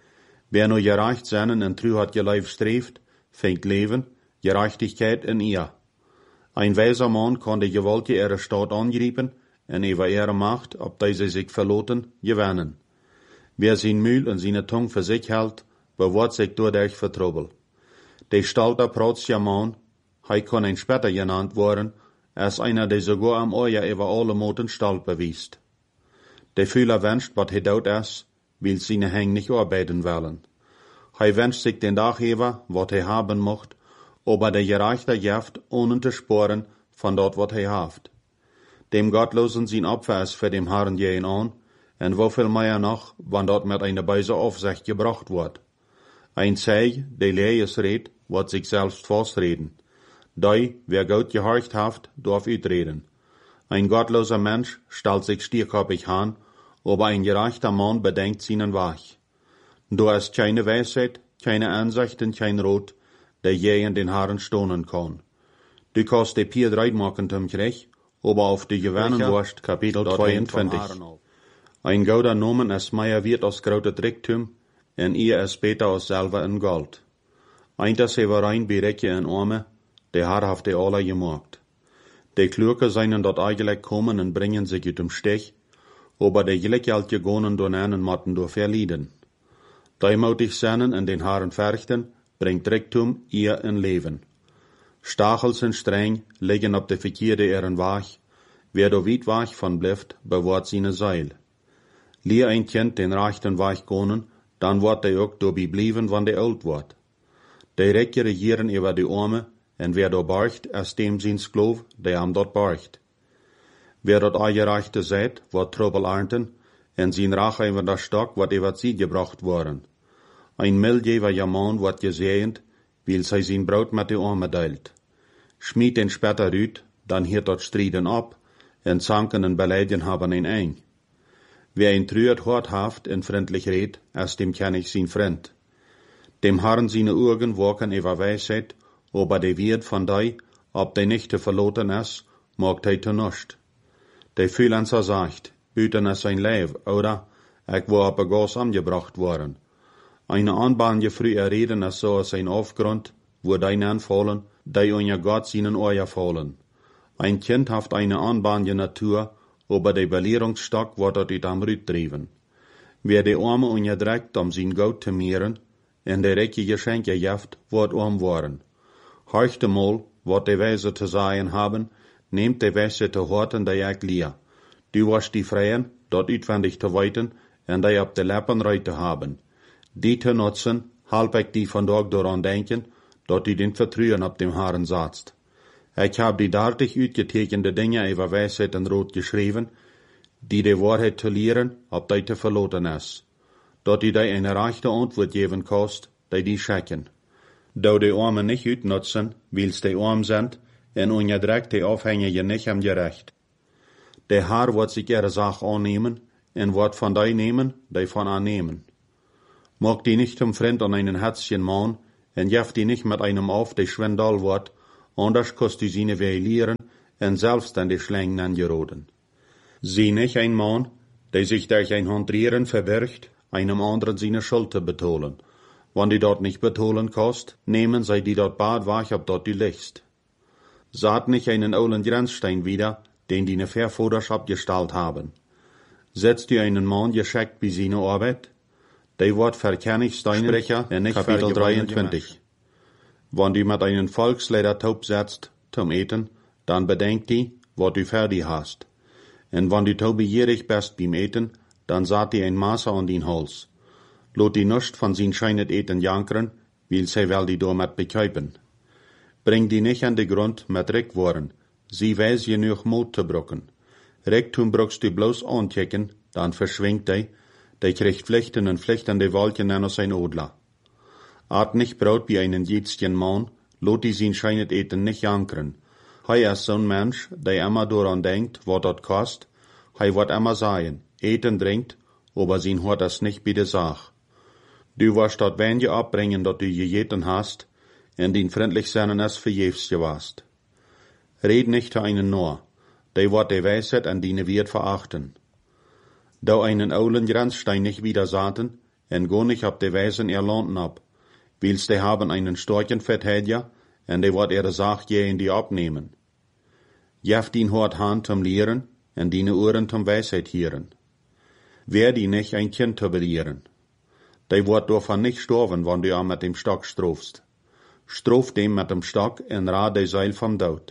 S1: Wer nur gerecht seinen en true hat geleif streeft, fängt Leben, Gerechtigkeit in ihr. Ein weiser Mann kann die Gewalt ihrer Stadt angreifen, en über ihre Macht, ob diese sich verloten, gewinnen. Wer sein Mühl und seine Tung für sich hält, bewahrt sich dadurch für Trouble. Der Stalter Protzia Mann, er kann ein später genannt worden, als einer, der sogar am Euer über alle Moten Stalt bewiest. Der Fühler wünscht, was er dort ist, will seine Häng nicht arbeiten wollen. Er wünscht sich den Tag über, was er haben mocht, aber der Gerechte jaft, ohne zu sporen, von dort, was er haft. Dem Gottlosen sein Opfer ist für dem Herrn gehen an, und wofür mehr noch, wann dort mit einer Beise Aufsicht gebracht wird. Ein Zeig, der Lees redt, wird sich selbst festreden. Dei, wer Gott gehorcht haft, darf utreden. Ein gottloser Mensch stellt sich stierköpfig an, aber ein gerechter Mann bedenkt seinen Weg. Du hast keine Weisheit, keine Ansicht und kein Rot, der je in den Haaren stohnen kann. Du kannst die Pier dreit machen zum Krieg, aber auf die Gewinnen Wurst, Kapitel zweiundzwanzig. Ein gouder Nomen ist mehr wird aus grote Tricktum, en ihr ist beter aus selber in Gold. Einter Severein berekje in Arme, der Herr haft die alle gemacht. Die Klürke seien dort eigentlich kommen und bringen sich ut dem Stich, aber die Gleckjalt gegonen durch einen matten durch verlieden. Dreimutig seinen in den Haaren verchten, bringt Tricktum ihr in Leben. Stachels und streng liegen op de verkeerde ihren Weg, wer do weit Weg von blifft, bewahrt seine Seil. Leer ein Kind den rechten Weg gonen, dann wird der auch dabei blieben, wann der alt wird. Die Recke regieren über die Arme, en wer do barcht, ist dem sein Sklav, der am dort barcht. Wer dort eingereichte seid, wird Trouble ernten, en sein Rache über der Stock wird über sie gebracht worden. Ein mildgeber Mann wird gesehnt, weil sei sein Brot mit die Arme teilt. Schmied den später rüt, dann hiert dort Striden ab, en Zanken und Beleidigen haben ihn eng. Wer ein trüert hort haft en freundlich red, erst dem kenn ich sein Freund. Dem Herrn seine Augen walken über Weisheit, aber der wird von dei, ob der nicht zu verloten ist, mag der zu nischt. Der Fühlenser sagt, hüten es sein Leib, oder, ich war auf ein Gas angebracht worden. Eine Anbahn früh reden ist so als ein Aufgrund, wo dein anfallen, die unter Gott seinen Euer fallen. Ein Kind haft eine anbahnige Natur, aber der Belehrungsstock wird dort am Rüt trieben. Wer die Arme unterdreckt, um sein Gott zu mehren, en der Recke Geschenke jaft, wird arm worden. Horchte mal, wat die Weise zu sagen haben, nehmt die Weise zu horten, die ich lehr. Du wirst die Freien, dort utwendig zu weiten, en die ab de Lippen reut zu haben. Die zu nutzen, halb ich die von dort daran denken, dort die den Vertrauen ab dem Haaren satzt. Ich hab die dartig uitgetekende Dinge über Weisheit und Rot geschrieben, die die Wahrheit zu lehren, ob die zu verloten ist. Dort die die eine rechte Antwort geben kost, die die schecken. Da die Armen nicht utnutzen, weil's die arm sind, en unterdreckt die Aufhängige nicht am Gerecht. Der Herr wird sich ihre Sache annehmen, en wird von die nehmen, die von annehmen.
S3: Mag die nicht zum Freund an einen Herzchen mahn, en jef die nicht mit einem auf, der schwindal wird, anders kost die seine verlieren, en selbst an die Schlängen angeroden. Sie nicht ein Mann, der sich durch ein Handrieren verbirgt, einem anderen seine Schuld zu betonen. Wann die dort nicht betonen kost, nehmen sie die dort bad wach, ob dort die liegst. Saht nicht einen ollen Grenzstein wieder, den die ne Verfoders abgestalt haben. Setzt die einen Mann gescheckt wie seine Arbeit, der wird verkennig Sprecher in Kapitel dreiundzwanzig. Wann die mit einen Volksleder taub setzt, zum Eten, dann bedenkt die, wat du fertig hast. En wann die taub begierig bist beim Eten, dann saht die ein Maße an den Hals. Lot die nuscht von sin scheinet Eten jankeren, will sie wel die damit bekäupen. Bring die nicht an de Grund mit Rickworen, sie weiß genug Mut zu brucken. Rick tun bruckst du bloß anchecken, dann verschwingt die, der kriegt Pflichten und Pflichten de Wolken an sein Odler. Art nicht braut wie einen jitzchen Mann, lot die sin scheinet Eten nicht jankeren. Hei ist so'n Mensch, der immer daran denkt, wat dat kost, hei wird immer sagen, eten trinkt, aber sin hört das nicht bei der Sach. Du wirst dort wenige abbringen, dat du gegeten hast, en din freundlich seinen es verjefs gewast. Red nicht zu einen nur, der wird die Weisheit an dine wird verachten. Da einen ollen Grenzstein nicht wieder saten, en go nicht ab de Weisen erlernten ab, willst de haben einen starken Verteidiger, en de wird ihre Sach je in die abnehmen. Jef din hort Hand zum Lehren, en dine Ohren zum Weisheit hieren. Wer die nicht ein Kind zu belehren. De wird davon nicht sterben, wann du am mit dem Stock strofst. Strof dem mit dem Stock en rad de Seil vom Tod.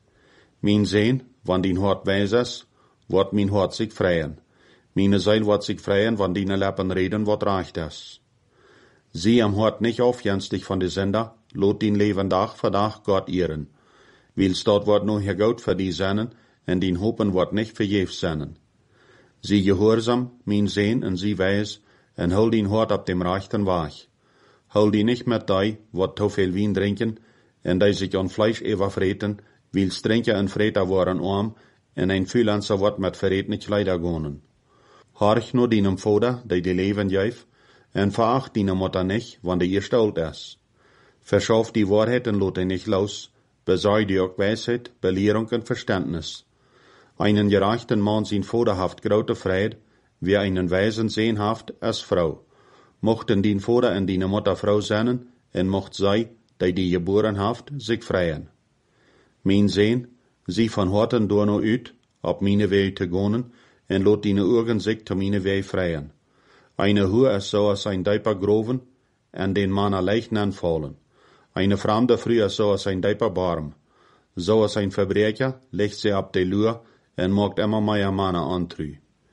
S3: Mein Sehn, wann din hort weises, wird mein Hort sich freien. Meine Seil wird sich freien, wann dine Lippen reden, wat reicht es. Sie am Hort nicht aufjenstig von de Sender, lot din Leben Tag für Tag Gott ehren. Willst dort wird nur hier Gott für die sennen, en din Hopen wird nicht verjefs sennen. Sie gehorsam, mein Sehn, en sie weiß, en hol din Hort ab dem rechten Wach. Hol die nicht mit dei, wat to viel Wien trinken, en dei sich an Fleisch überfreten, willst trinken en Freter waren arm, en ein Fühlanzer wird mit Verret nicht leider gonen. Horch nur dinem Vater, der die Leben geif, en veracht dine Mutter nicht, wann der ihr stolz ist. Verschaff die Wahrheit en lot nicht los, besorg die auch Weisheit, Belehrung und Verständnis. Einen gerechten Mann sin Vaterhaft grote Freude, wie einen Weisen sehnhaft als Frau. Mochten din Vater en dine Mutter Frau sein, en mocht sei, die die geboren haft, sich freien. Mein Sehn, sie von Horten door no uit, op meine Weg te gonen, en lot dine Augen sich zu meine Weg freien. Eine Hure ist so als ein Deiper groven, en den Mann leicht anfallen. Eine Fremde früher so als ein Deiper barm. So als ein Verbrecher legt sie ab de Lur, en mogt immer mehr Männer antrü.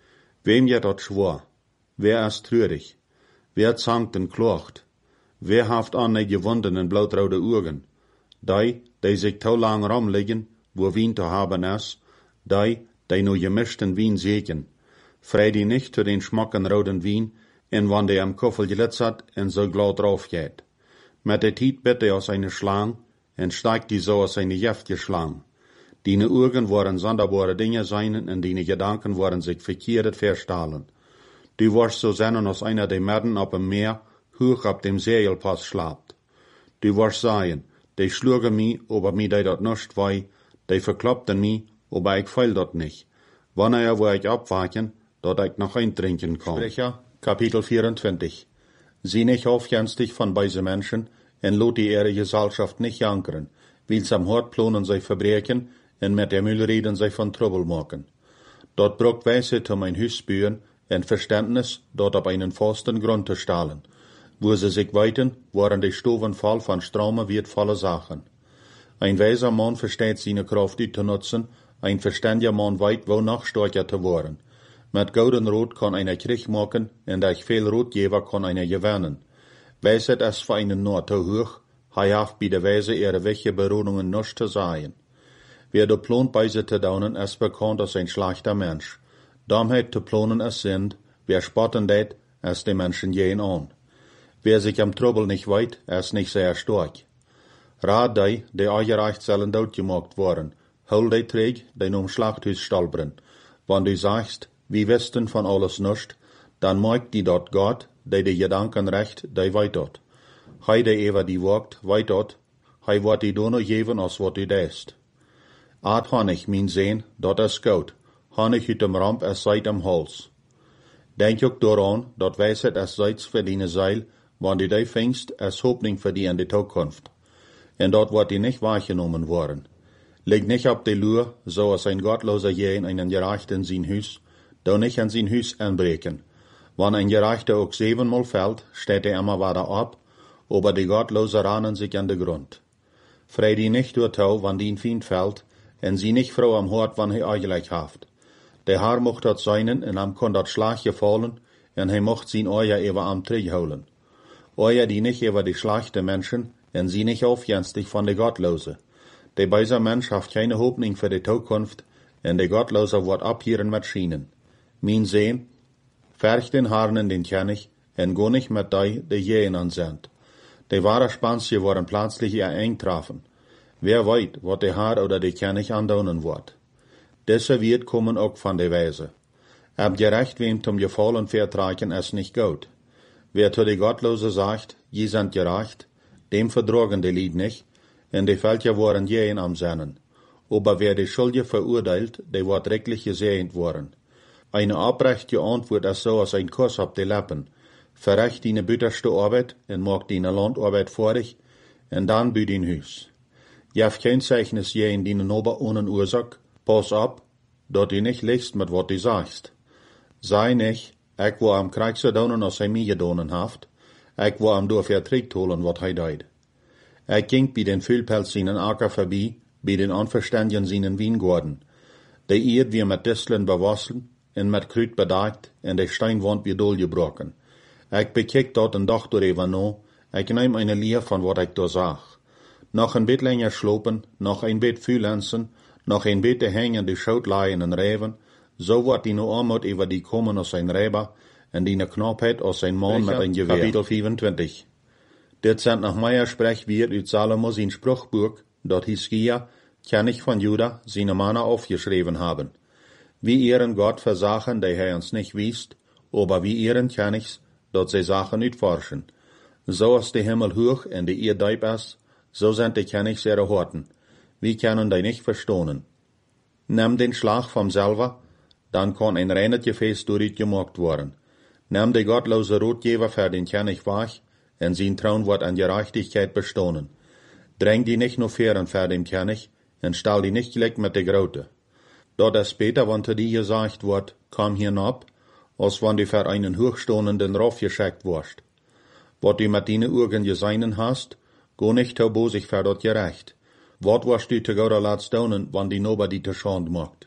S3: Wem je dort schwor? Wer ist trürig? Wer zankt en klocht? Wer haft an ne gewundenen blautraude Augen? Die, die sich to lang rumliegen, wo Wien zu haben ist, die, die nur gemischten Wien sehen. Frei die nicht zu den schmacken roten Wien, en wann der am Koffel glitzert en so glatt drauf geht. Mit der Tiet bitte aus eine Schlang, en steigt die so aus eine jäftige Schlang. Dine Augen waren sonderbare Dinge seinen, en dine Gedanken waren sich verkehrt verstahlen. Du warst so sennen aus einer der Merden auf dem Meer, hoch ab dem Segelpass schlapt. Du warst sagen, die schlugen mi, aber mi die dort nicht wei, die verkloppten mi, aber ich feil dort nicht. Wann er wo ich abwachen, dort ich noch eintrinken kann. Sprecher, Kapitel vierundzwanzig. Sie nicht aufjenstig von beise Menschen, en lot die ihre Gesellschaft nicht jankeren, wils am Hort plonen sich verbrechen, en mit der Müll reden sich von Trouble machen. Dort bruckt Weisheit um ein Hüs bühen, en Verständnis, dort auf einen festen Grund zu stahlen. Wo sie sich weiten, waren die Stufen voll von Straume wird volle Sachen. Ein weiser Mann versteht seine Kraft zu nutzen, ein verständiger Mann weit wo noch stärker zu werden. Mit golden Rot kann einer Krieg machen, und durch viel Rotgeber kann einer gewinnen. Weisheit es für einen nur zu hoch, hei haft bei der Weise ihre welche Berodungen nicht zu sein. Wer du plont bei sie zu daunen, es bekannt als ein schlechter Mensch. Dummheit zu plonen es sind, wer spotten det, es die Menschen gehen an. Wer sich am Trouble nicht weit, es nicht sehr stark. Rat die, die eugerecht sollen dort gemacht worden, hol die träg, die um Schlachthus stolpern. Wann du sagst, wir wüssten von alles nicht, dann mag die dort Gott, die die Gedanken recht, die weitert. Hij die ever die wagt, weitert, hij wordt die dono geven als wat die deest. Aat Honig, mijn zeen, dat is goud. Honig uit dem ramp es seit am Hals. Denk ook daaraan, dat wijsheid es zijts voor die zeil, wanneer die vingst es hoopning voor die in de toekomst. En dat wordt die niet waargenomen worden. Leg niet op de luur, zoals een gottloser jeen einen Gerechten in zijn huis, dan nicht an sein Huis aanbreken. Wanneer een Gerechter ook zevenmal fällt, steht er immer wieder ab, aber die Gottloser ranen sich an den Grund. Vrij die nicht door touw, wanneer die Feind fällt, en sie nicht froh am Hort, wanneer hij eigenlijk haft. Der Haar mocht dat zijn, en am kon dat Schlagje vallen, en hij mocht zijn oor even am terughouden. Oor die nicht über die schlechte Menschen, en sie nicht aufjenstig von de Gottlose. Der böse Mensch haft keine Hoffnung für die Zukunft, en de Gottlose wordt abhieren met Schienen. Mijn zeen, verg den Harnen den König, en go nicht mit dei de Jähen ansendt. De wahre Spansje worden plötzlich ihr eintrafen. Wer weet wat de Haar oder de König andaunen wordt. Diese wird kommen auch von der Weise. Ab gerecht wem zum Gefallen vertragen es nicht gut. Wer zu de Gottlose sagt, je sind gerecht, dem verdrogen de Lied nicht, en de Völker worden Jähen am Sennen. Aber wer de Schuldige verurteilt, de wordt rechtlich gesehend worden. Eine abrechte Antwort ist so als ein Kuss auf die Lippen. Verrecht deine bitterste Arbeit en maak deine Landarbeit fertig, en dann bü dein Huis. Jef kein Zeichnis je in deine Nober ohne Ursache, pass ab, dat du nicht liest mit wat du sagst. Sei nicht, ik wo am Krieg so donen als hij mij gedonen haft, ik wo am door verträgt holen wat hij deed. Ik ging bij den Füllpelz seinen Acker vorbei, bij den Unverständigen seinen Wiengorden. De Eerd wir mit Disteln bewassen, en met kruid bedaakt, en de steinwand weer dolgebroken. Ik bekijk dat een dag door even no, ik neem eine leer van wat ik daar zag. Nog een bit länger slopen, nog een bit freelancen, nog een bit te hangen de schoutleien en reven, zo wordt die no armoed over die komen als zijn rijber, en die knapheid als zijn man met een geweer. Kapitel vierentwintig. Dit zijn nach Meier sprech weer uit Salomo zijn Spruchbuch, dat Hiskia, König von Juda, seine Männer aufgeschrieben haben. Wie ihren Gott versagen, die hij uns nicht wiest, aber wie ihren Königs, dat zij Sachen niet forschen. So als de Himmel hoch en de Erde diep is, so sind die Königs ihre Horten. Wie können die nicht verstohnen? Nimm den Schlag vom selber, dann kann ein reines Gefäß durch gemacht worden. Nimm de gottlose Rotgeber für den König weg, en sein Traun wird an Gerechtigkeit bestohnen. Dräng die nicht nur fern für den König, en stell die nicht gleich mit de Grote. Dort es später, wann zu dir gesagt wird, komm hinab, als wann du für einen hochstonenden Rauf geschickt wirst. Wat du mit deinen Augen geseinen hast, go nicht so bosig für dort gerecht. Wat wirst du zu Gott laat stonen, wann die Nober die te schand macht.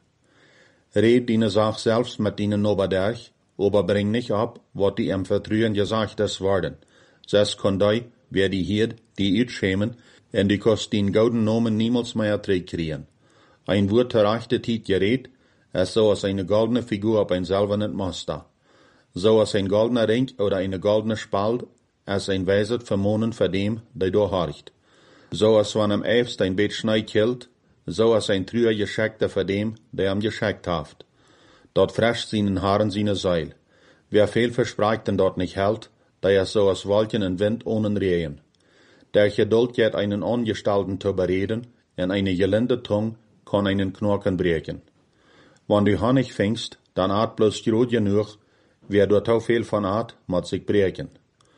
S3: Red deine Sach selbst mit deinen Nober durch, aber bring nicht ab, wat die im Vertrühen gesagt ist worden. Ses kann die, wer die hiert, die uitschämen, en die kost den gouden Nomen niemals mehr kriegen. Ein Wort der rechte Tiet gerät, es so als eine goldene Figur auf ein silbernen Master. So als ein goldener Ring oder eine goldene Spalt, als ein Weiset vermonen für dem, der da horcht. So als wann am Eifst ein Bett Schnee killt, so als ein Trüer Gescheckter für dem, der am gescheckt haft. Dort frescht seinen Haaren seine Seil. Wer viel verspricht und dort nicht hält, der ist so als Wolken und Wind ohne Rehen. Der Geduld geht einen Angestalten zu bereden, und eine gelinde Tung kann einen Knochen brechen. Wenn du Honig fängst, dann art bloß groß genug, wer dort auch viel von art, muss sich brechen.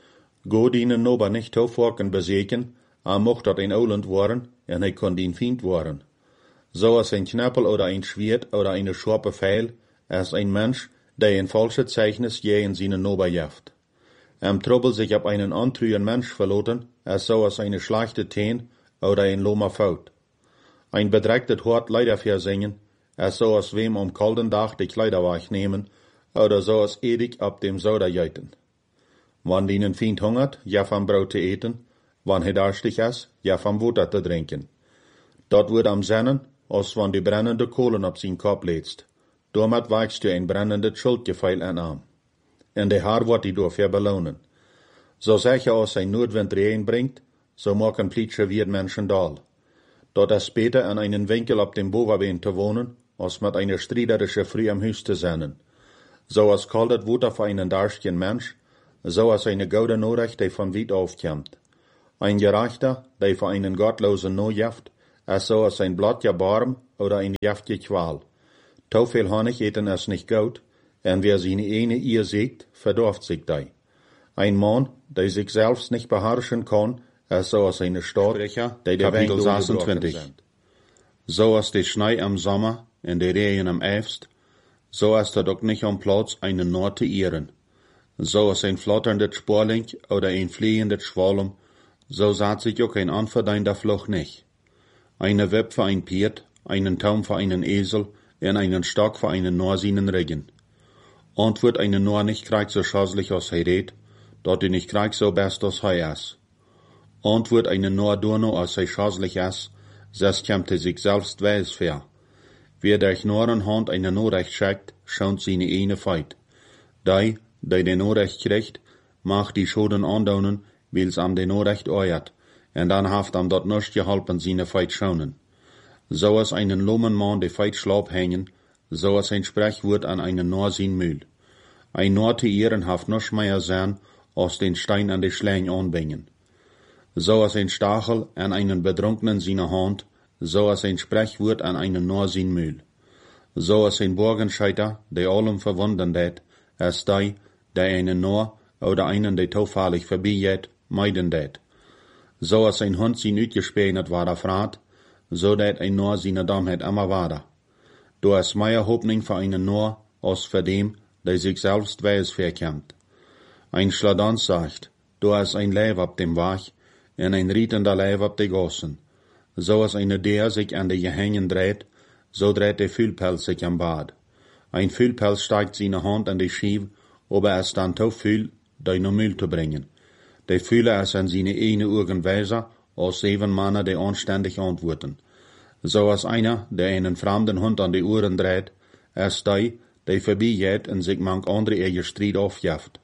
S3: Go dienen Nober nicht aufwachen beseken, er mocht dat ein Ouland worden, en hij kon dien Feind worden. So als ein Knappel oder ein Schwert oder eine scharpe Pfeil, als ein Mensch, der ein falsches Zeichnis je in seinen Nober jaft. Am Trouble sich ab einen antrühen Mensch verloten, als so als eine schlechte Teen oder ein loma Faut. Ein bedrecktes Hort leider versingen, als so als wem am kalten Tag die Kleider wegnehmen, oder so als ewig ab dem Soda jeiten. Wann dienen Feind hungert, ja vom Brot zu eten, wann hij durstig is, ja vom Water zu trinken. Dat wird am Sennen, als wann die brennende Kohlen op zijn Kopf lädst. Damit wächst du ein brennendes Schuldgefühl an Arm. En de Haar wordt die dafür belohnen. So sicher als ein Nordwind Regen bringt, so machen plitsche wir Menschen dal. Dort ist später an einen Winkel auf dem Boverbeen zu wohnen, als mit einer striederische Früh am Hüs zu sennen. So als kaltet Wutter für einen darstigen Mensch,
S1: so als eine gute Nachricht, die von weit aufkommt. Ein Gerechter, der für einen Gottlosen nur jaft, als so als ein Blatt Barm oder ein jaftige Qual. To viel Honig eten es nicht gut, und wer seine eine Ehe siegt, verdorft sich da. Ein Mann, der sich selbst nicht beherrschen kann, als so als eine Stadt, der der Kapitel sechsundzwanzig. So als die Schnee am Sommer und die Regen am Herbst, so als dort auch nicht am Platz einen Nord zu ehren. So als ein flatterndes Sporling oder ein fliegendes Schwalm, so sagt sich auch ein unverdienter Fluch nicht. Eine Web für ein Pferd, einen Taum für einen Esel und einen Stock für einen Norsinen Regen. Und wird einen Nor nicht krieg so schasslich als er redet, dort die nicht krieg so best als er ist. Und wird einen Nor durno als er schasslich ist, das kämmt er sich selbst weiß für. Wer durch Noren Hand eine Norrecht schickt, schaut seine eine Feit. Die, die den Norrecht kriegt, macht die Schoden andaunen, weil's am den Norrecht euert, und dann haft am dort nicht geholpen seine Feit schaunen. So als einen lummen Mann die Feit schlaub hängen, so als ein Sprechwort an einen Nor sin Mühl. Ein Nor zu ehren haft nicht mehr sein, als den Stein an die Schläng anbringen. So als ein Stachel an einen Betrunkenen seine Hand, so als ein Sprechwort an einen Nor sin Mühl. So als ein Burgenscheiter, der allem verwundern det, als die, der einen Nor oder einen, der zufällig vorbeigeht, meiden det. So als ein Hund sin utgespänet war der Frat, so dat ein Nor seine Dummheit immer war. Du hast mehr Hoffnung für einen Nor, als für dem, der sich selbst weiß verkämmt. Ein Schladans sagt, du hast ein Leib ab dem Wach, und ein rietender Leib ab de Gossen. So als eine der sich an de Gehängen dreht, so dreht der Fühlpelz sich am Bad. Ein Fühlpelz steigt seine Hand an die Schief, ob er es dann to fühlt, die no Müll zu bringen. Der fühle es an seine eine Augen weiser, als sieben Männer, die anständig antworten. So als einer, der einen fremden Hund an die Ohren dreht, als die, der vorbeigeht und sich manch andere ihr Streit aufjaft.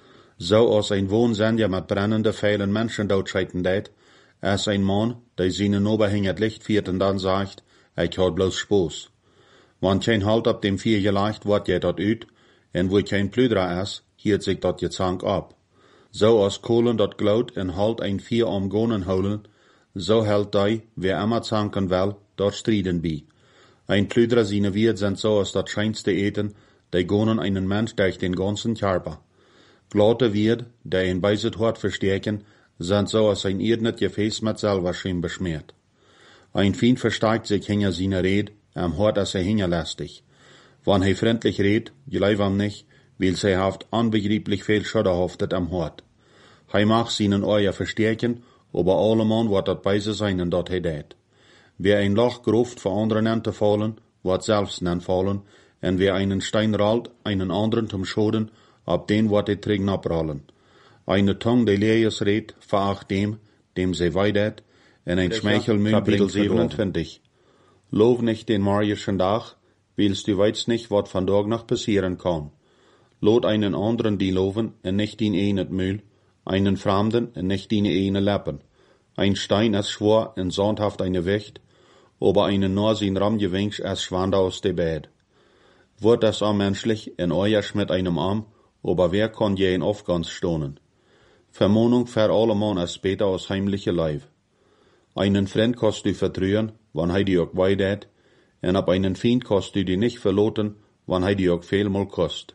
S1: So als ein Wohnsender mit brennende Pfeilen Menschen dotscheiten det, als ein Mann, der seine Oberhäng het Licht fiert und dann sagt, ich hat bloß Spaß. Wann kein Halt ab dem Vier gelegt wird, geht dort ut, und wo kein Plüdrer ist, hielt sich dort gezank ab. So als Kohlen dort glaut und halt ein Vier am Gonen holen, so hält die, wer immer zanken will, dort striden bi. Ein Plüdrer seine Wirt sind so als das scheinste Eten, die gonen einen Mensch durch den ganzen Körper. Glaute Wirt, der ein beiset Hort verstärken, sind so als ein irrnet Gefäß mit Salverschim beschmiert. Ein Feind versteigt sich hinter seiner Red, am Hort als er hingerlästig. Wann er freundlich red, gleich am nicht, weil sie haft unbegreiflich viel Schöder haftet am Hort. Hij mag seinen Euer verstärken, aber allemal wird dat beise sein und dat he dat. Wer ein Loch gruft für anderen an zu fallen, wird selbst nan fallen, und wer einen Stein rollt, einen anderen zum Schoden, ab den wird er trägen abrollen. Eine Tongue, die Lees red, veracht dem, dem sie weidet, und ein Schmeichelmühl Kapitel siebenundzwanzig. Lob nicht den morgischen Tag, weil's du weißt nicht, wat von Tag noch passieren kann. Lot einen anderen die loven, und nicht den einen Mühl, einen Fremden, und nicht den einen Lappen. Ein Stein ist schwor, und sondhaft eine Wächt, aber einen nur sin Ramgewinsch als schwand aus de Bett. Wird das auch menschlich, in euer mit einem Arm, aber wer kann je in Aufgans stohnen? Vermohnung für alle Mann ist später aus heimliche Leib. Einen Freund kannst du vertrühen, wann hei die auch weidet, und ab einen Feind kannst du die nicht verloten, wann hei die auch vielmal kost.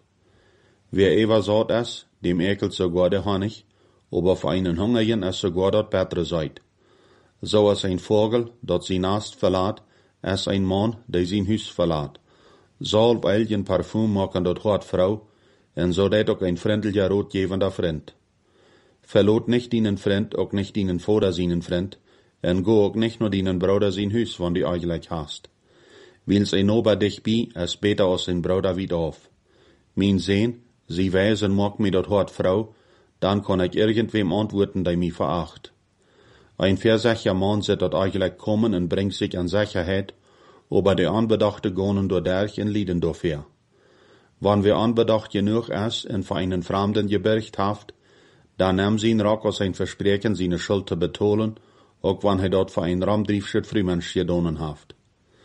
S1: Wer ever sagt es, dem ekelt sogar der Honig, aber für einen Hungerigen ist sogar dort bessere Seid. So als ein Vogel, dort sein Nest verlässt, als ein Mann, der sein Hüs verlässt. Salb, Elgen, Parfum machen dort hart Frau, und so det auch ein freundlicher rotgebender Freund. Verlot nicht deinen Freund, auch nicht deinen Vater seinen Freund, und go auch nicht nur deinen Bruder sein Hüs, wann die eigentlich hast. Weil's ein Ober dich bi, es beter aus den Bruder wieder auf. Mein Sehn, sie weisen mag mi dort hart Frau, dann kann ich irgendwem antworten, der mi veracht. Ein versächer Mann sieht dort eigentlich kommen und bringt sich an Sicherheit, aber der Anbedachte gonen durch in Lieden dafür. Wann wir anbedacht genug ist und für einen Fremden gebürgt haft, dann nahm sie ihn Rock aus ein Versprechen, seine Schuld zu betonen, auch wann er dort für ein Ramdriefschritt Frühmensch gedonen haft.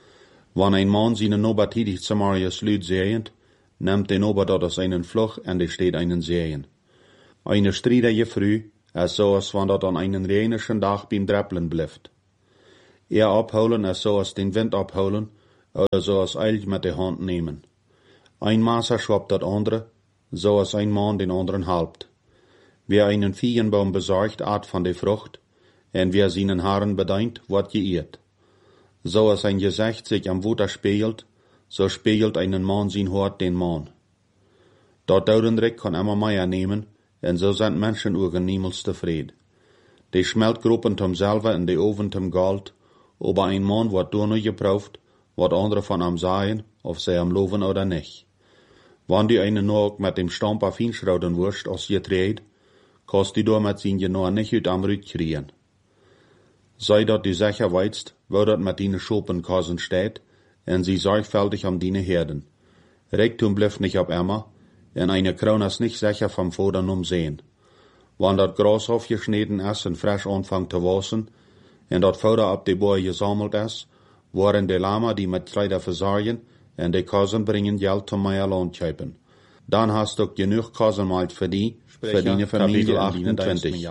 S1: Wann ein Mann seinen Ober tidig zu Marius Lüd sehend, nimmt den Ober dort aus einen Fluch und er steht einen Sehen.
S3: Eine strijdige früh, als zoals van dat aan einen renischen dag beim Dreppeln blijft. Eher abholen, als zoals den Wind abholen, oder zoals eilig met de hand nemen. Ein Maßer schwappt dat andere, zoals ein Mann den anderen halbt. Wer einen Feigenbaum besorgt, at van de Frucht, en wer seinen Haaren bedeint, wordt geirrt. So als ein Gesicht sich am Water spiegelt, so spiegelt einen Mann sein Hort den Mann. Dat Doudendrik kann immer mehr nehmen, en so sind Menschenaugen niemals tevreden. Die Schmeltgruppen zum selber in de Oven zum Gold, aber ein Mann wird nur noch geprüft, wat andere von am sagen, ob sie am loven oder nicht. Wann die eine nur auch mit dem Stamper Fienschrauden wurst, als je dreht, kannst die door mit sin genau nicht ut am Rüt kriegen. Sei dat die sicher weißt, wo dat mit dine Schopenkassen steht, en sie sorgfältig am dine Herden. Rektum blüft nicht ab Emma, en eine Krone ist nicht sicher vom Vodern umsehen. Wann dat Gras aufgeschnitten ist en frisch anfangt zu wassen, en dat Futter ab de Boer gesammelt ist, waren de Lama die mit Kleider versorgen, en de Kassen bringen Geld zum mehr Lohn kaufen. Dann hast du genug Kassenmalt für die, für die Familie achtundzwanzig.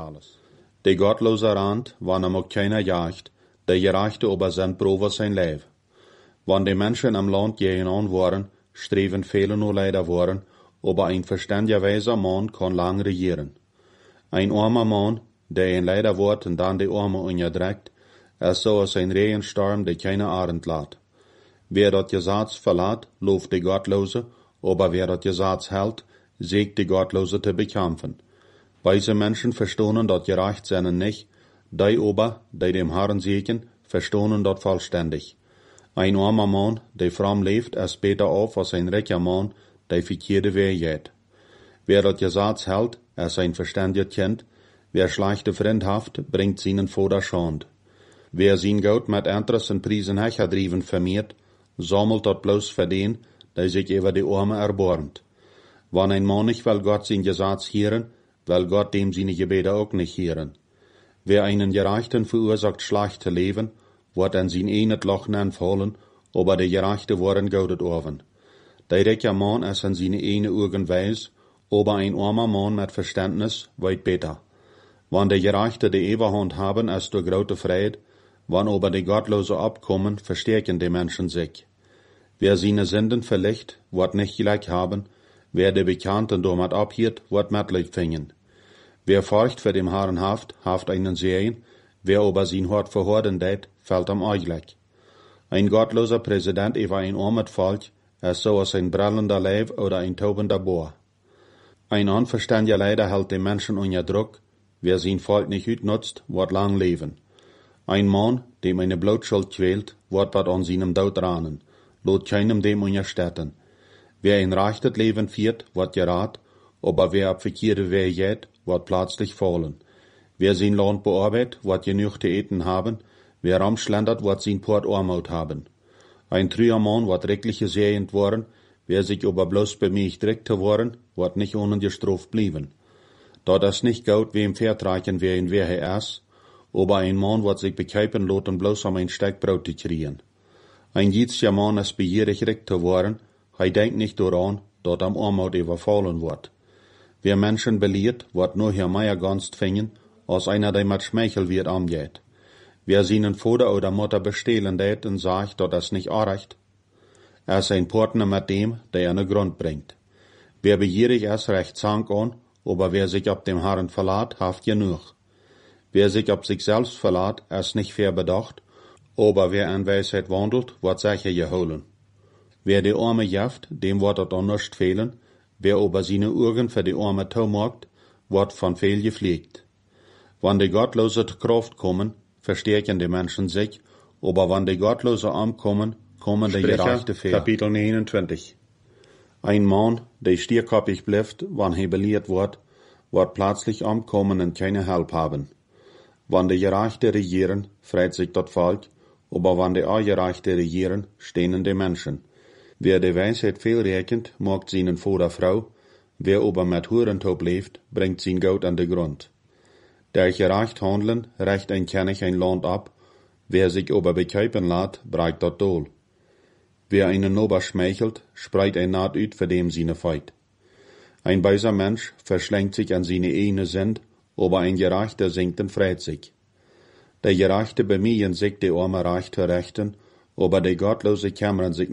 S3: De gottlose Rand, wann er auch keiner jagt, der gereichte aber sein Probe sein Leben. Wann die Menschen am Land gehen waren, streben viele nur leider waren, aber ein verständiger weiser Mann kann lang regieren. Ein armer Mann, der ein leider wird und dann die Arme unterdrückt, ist so als ein Regensturm, der keine Arend lässt. Wer dat Gesetz verlässt, läuft die Gottlose, aber wer dat Gesetz hält, siegt die Gottlose zu bekämpfen. Weise Menschen verstohnen dat gerecht seinen nicht, die aber, die dem Herrn siegen, verstohnen dat vollständig. Ein armer Mann, der fromm lebt, ist besser auf als ein reicher Mann, der verkehrte Weg geht. Wer dat Gesetz hält, ist ein verständiger Kind, wer schlechte Freund haft, bringt seinen Vater Schand. Wer sein Geld mit Interessen Priesen hecherdriven vermehrt, sammelt dat bloß für den, der sich über die Arme erbarmt. Wann ein Mann nicht will Gott sein Gesetz hören, will Gott dem seine Gebete auch nicht hören. Wer einen Gerechten verursacht, schlecht zu leben, wird an sein eines Loch fallen, aber der Gerechte worden gaudet oven. Der reiche Mann ist an seine eine Augen weis, aber ein armer Mann mit Verständnis weit besser. Wann der Gerechte die Eberhand haben, ist der große Fried, wann aber die Gottlose abkommen, verstärken die Menschen sich. Wer seine Sünden verlicht, wird nicht gleich haben, wer die Bekannten damit abhielt, wird Mitleid finden. Wer furcht für dem Herrn haft, haft einen Sehen, wer aber sein Hort verhorden det, fällt am Eichleck. Ein gottloser Präsident über ein armes Volk ist so als ein brellender Leib oder ein taubender Bohr. Ein unverständiger Leiter hält den Menschen unter Druck, wer sein Volk nicht utnutzt, wird lang leben. Ein Mann, dem eine Blutschuld quält, wird bald an seinem Tod ranen, lot keinem dem unterstetten. Wer ein rechtes Leben führt, wird gerat, aber wer ab verkehrte Weg geht, wird plötzlich fallen. Wer sein Land bearbeitet, wird genug zu eten haben, wer ramschlendert, wird sein Port Armut haben. Ein trüher Mann wird rechtlich gesehend worden, wer sich aber bloß bemüht direkt zu worden, wird nicht ohne gestraft blieben. Da das nicht gut, wem vertragen, wer in wer er ist, aber ein Mann wird sich bekeipen lassen, bloß um ein Stück Brot zu kriegen. Ein jüdischer Mann ist begierig recht zu worden, er denkt nicht daran, dort am Armut überfallen wird. Wer Menschen belehrt, wird nur hier mehr Gunst finden, als einer, der mit Schmeichel wird angeht. Wer seinen Vater oder Mutter bestehlen tät und sagt, dass das nicht anreicht, er ist ein Partner mit dem, der einen Grund bringt. Wer begierig ist, recht zank an, aber wer sich auf dem Herrn verlässt, haft genug. Wer sich auf sich selbst verlässt, ist nicht fair bedacht, aber wer an Weisheit wandelt, wird sicher geholen. Wer die Arme jaft, dem wird es auch nicht fehlen, wer aber seine Augen für die Arme taumagt, wird von viel gepflegt. Wann die Gottlose zur Kraft kommen, verstärken die Menschen sich, aber wann die Gottlose ankommen, kommen die gerechte Fehl.
S1: Kapitel neunundzwanzig.
S3: Ein Mann, der stierkoppig bleibt, wann er belehrt wird, wird plötzlich ankommen und keine Hilfe haben. Wann die Gerechte regieren, freut sich das Volk, aber wann die Ungerechte regieren, stehen die Menschen. Wer die Weisheit viel rechnet, mag seinen Vater Frau, wer aber mit Hurentop lebt, bringt sein Geld an den Grund. Der gerecht handeln, recht ein König ein Land ab, wer sich aber bekeipen lässt, breitet das Dohl. Wer einen Nober schmeichelt, spreit ein Naht ut für dem seine Feit. Ein böser Mensch verschlängt sich an seine eigene Sünd, aber ein Gerechter singt und freut sich. Der Gerechte bemühen sich, die arme Reich zu rechten, aber die Gottlose kümmern sich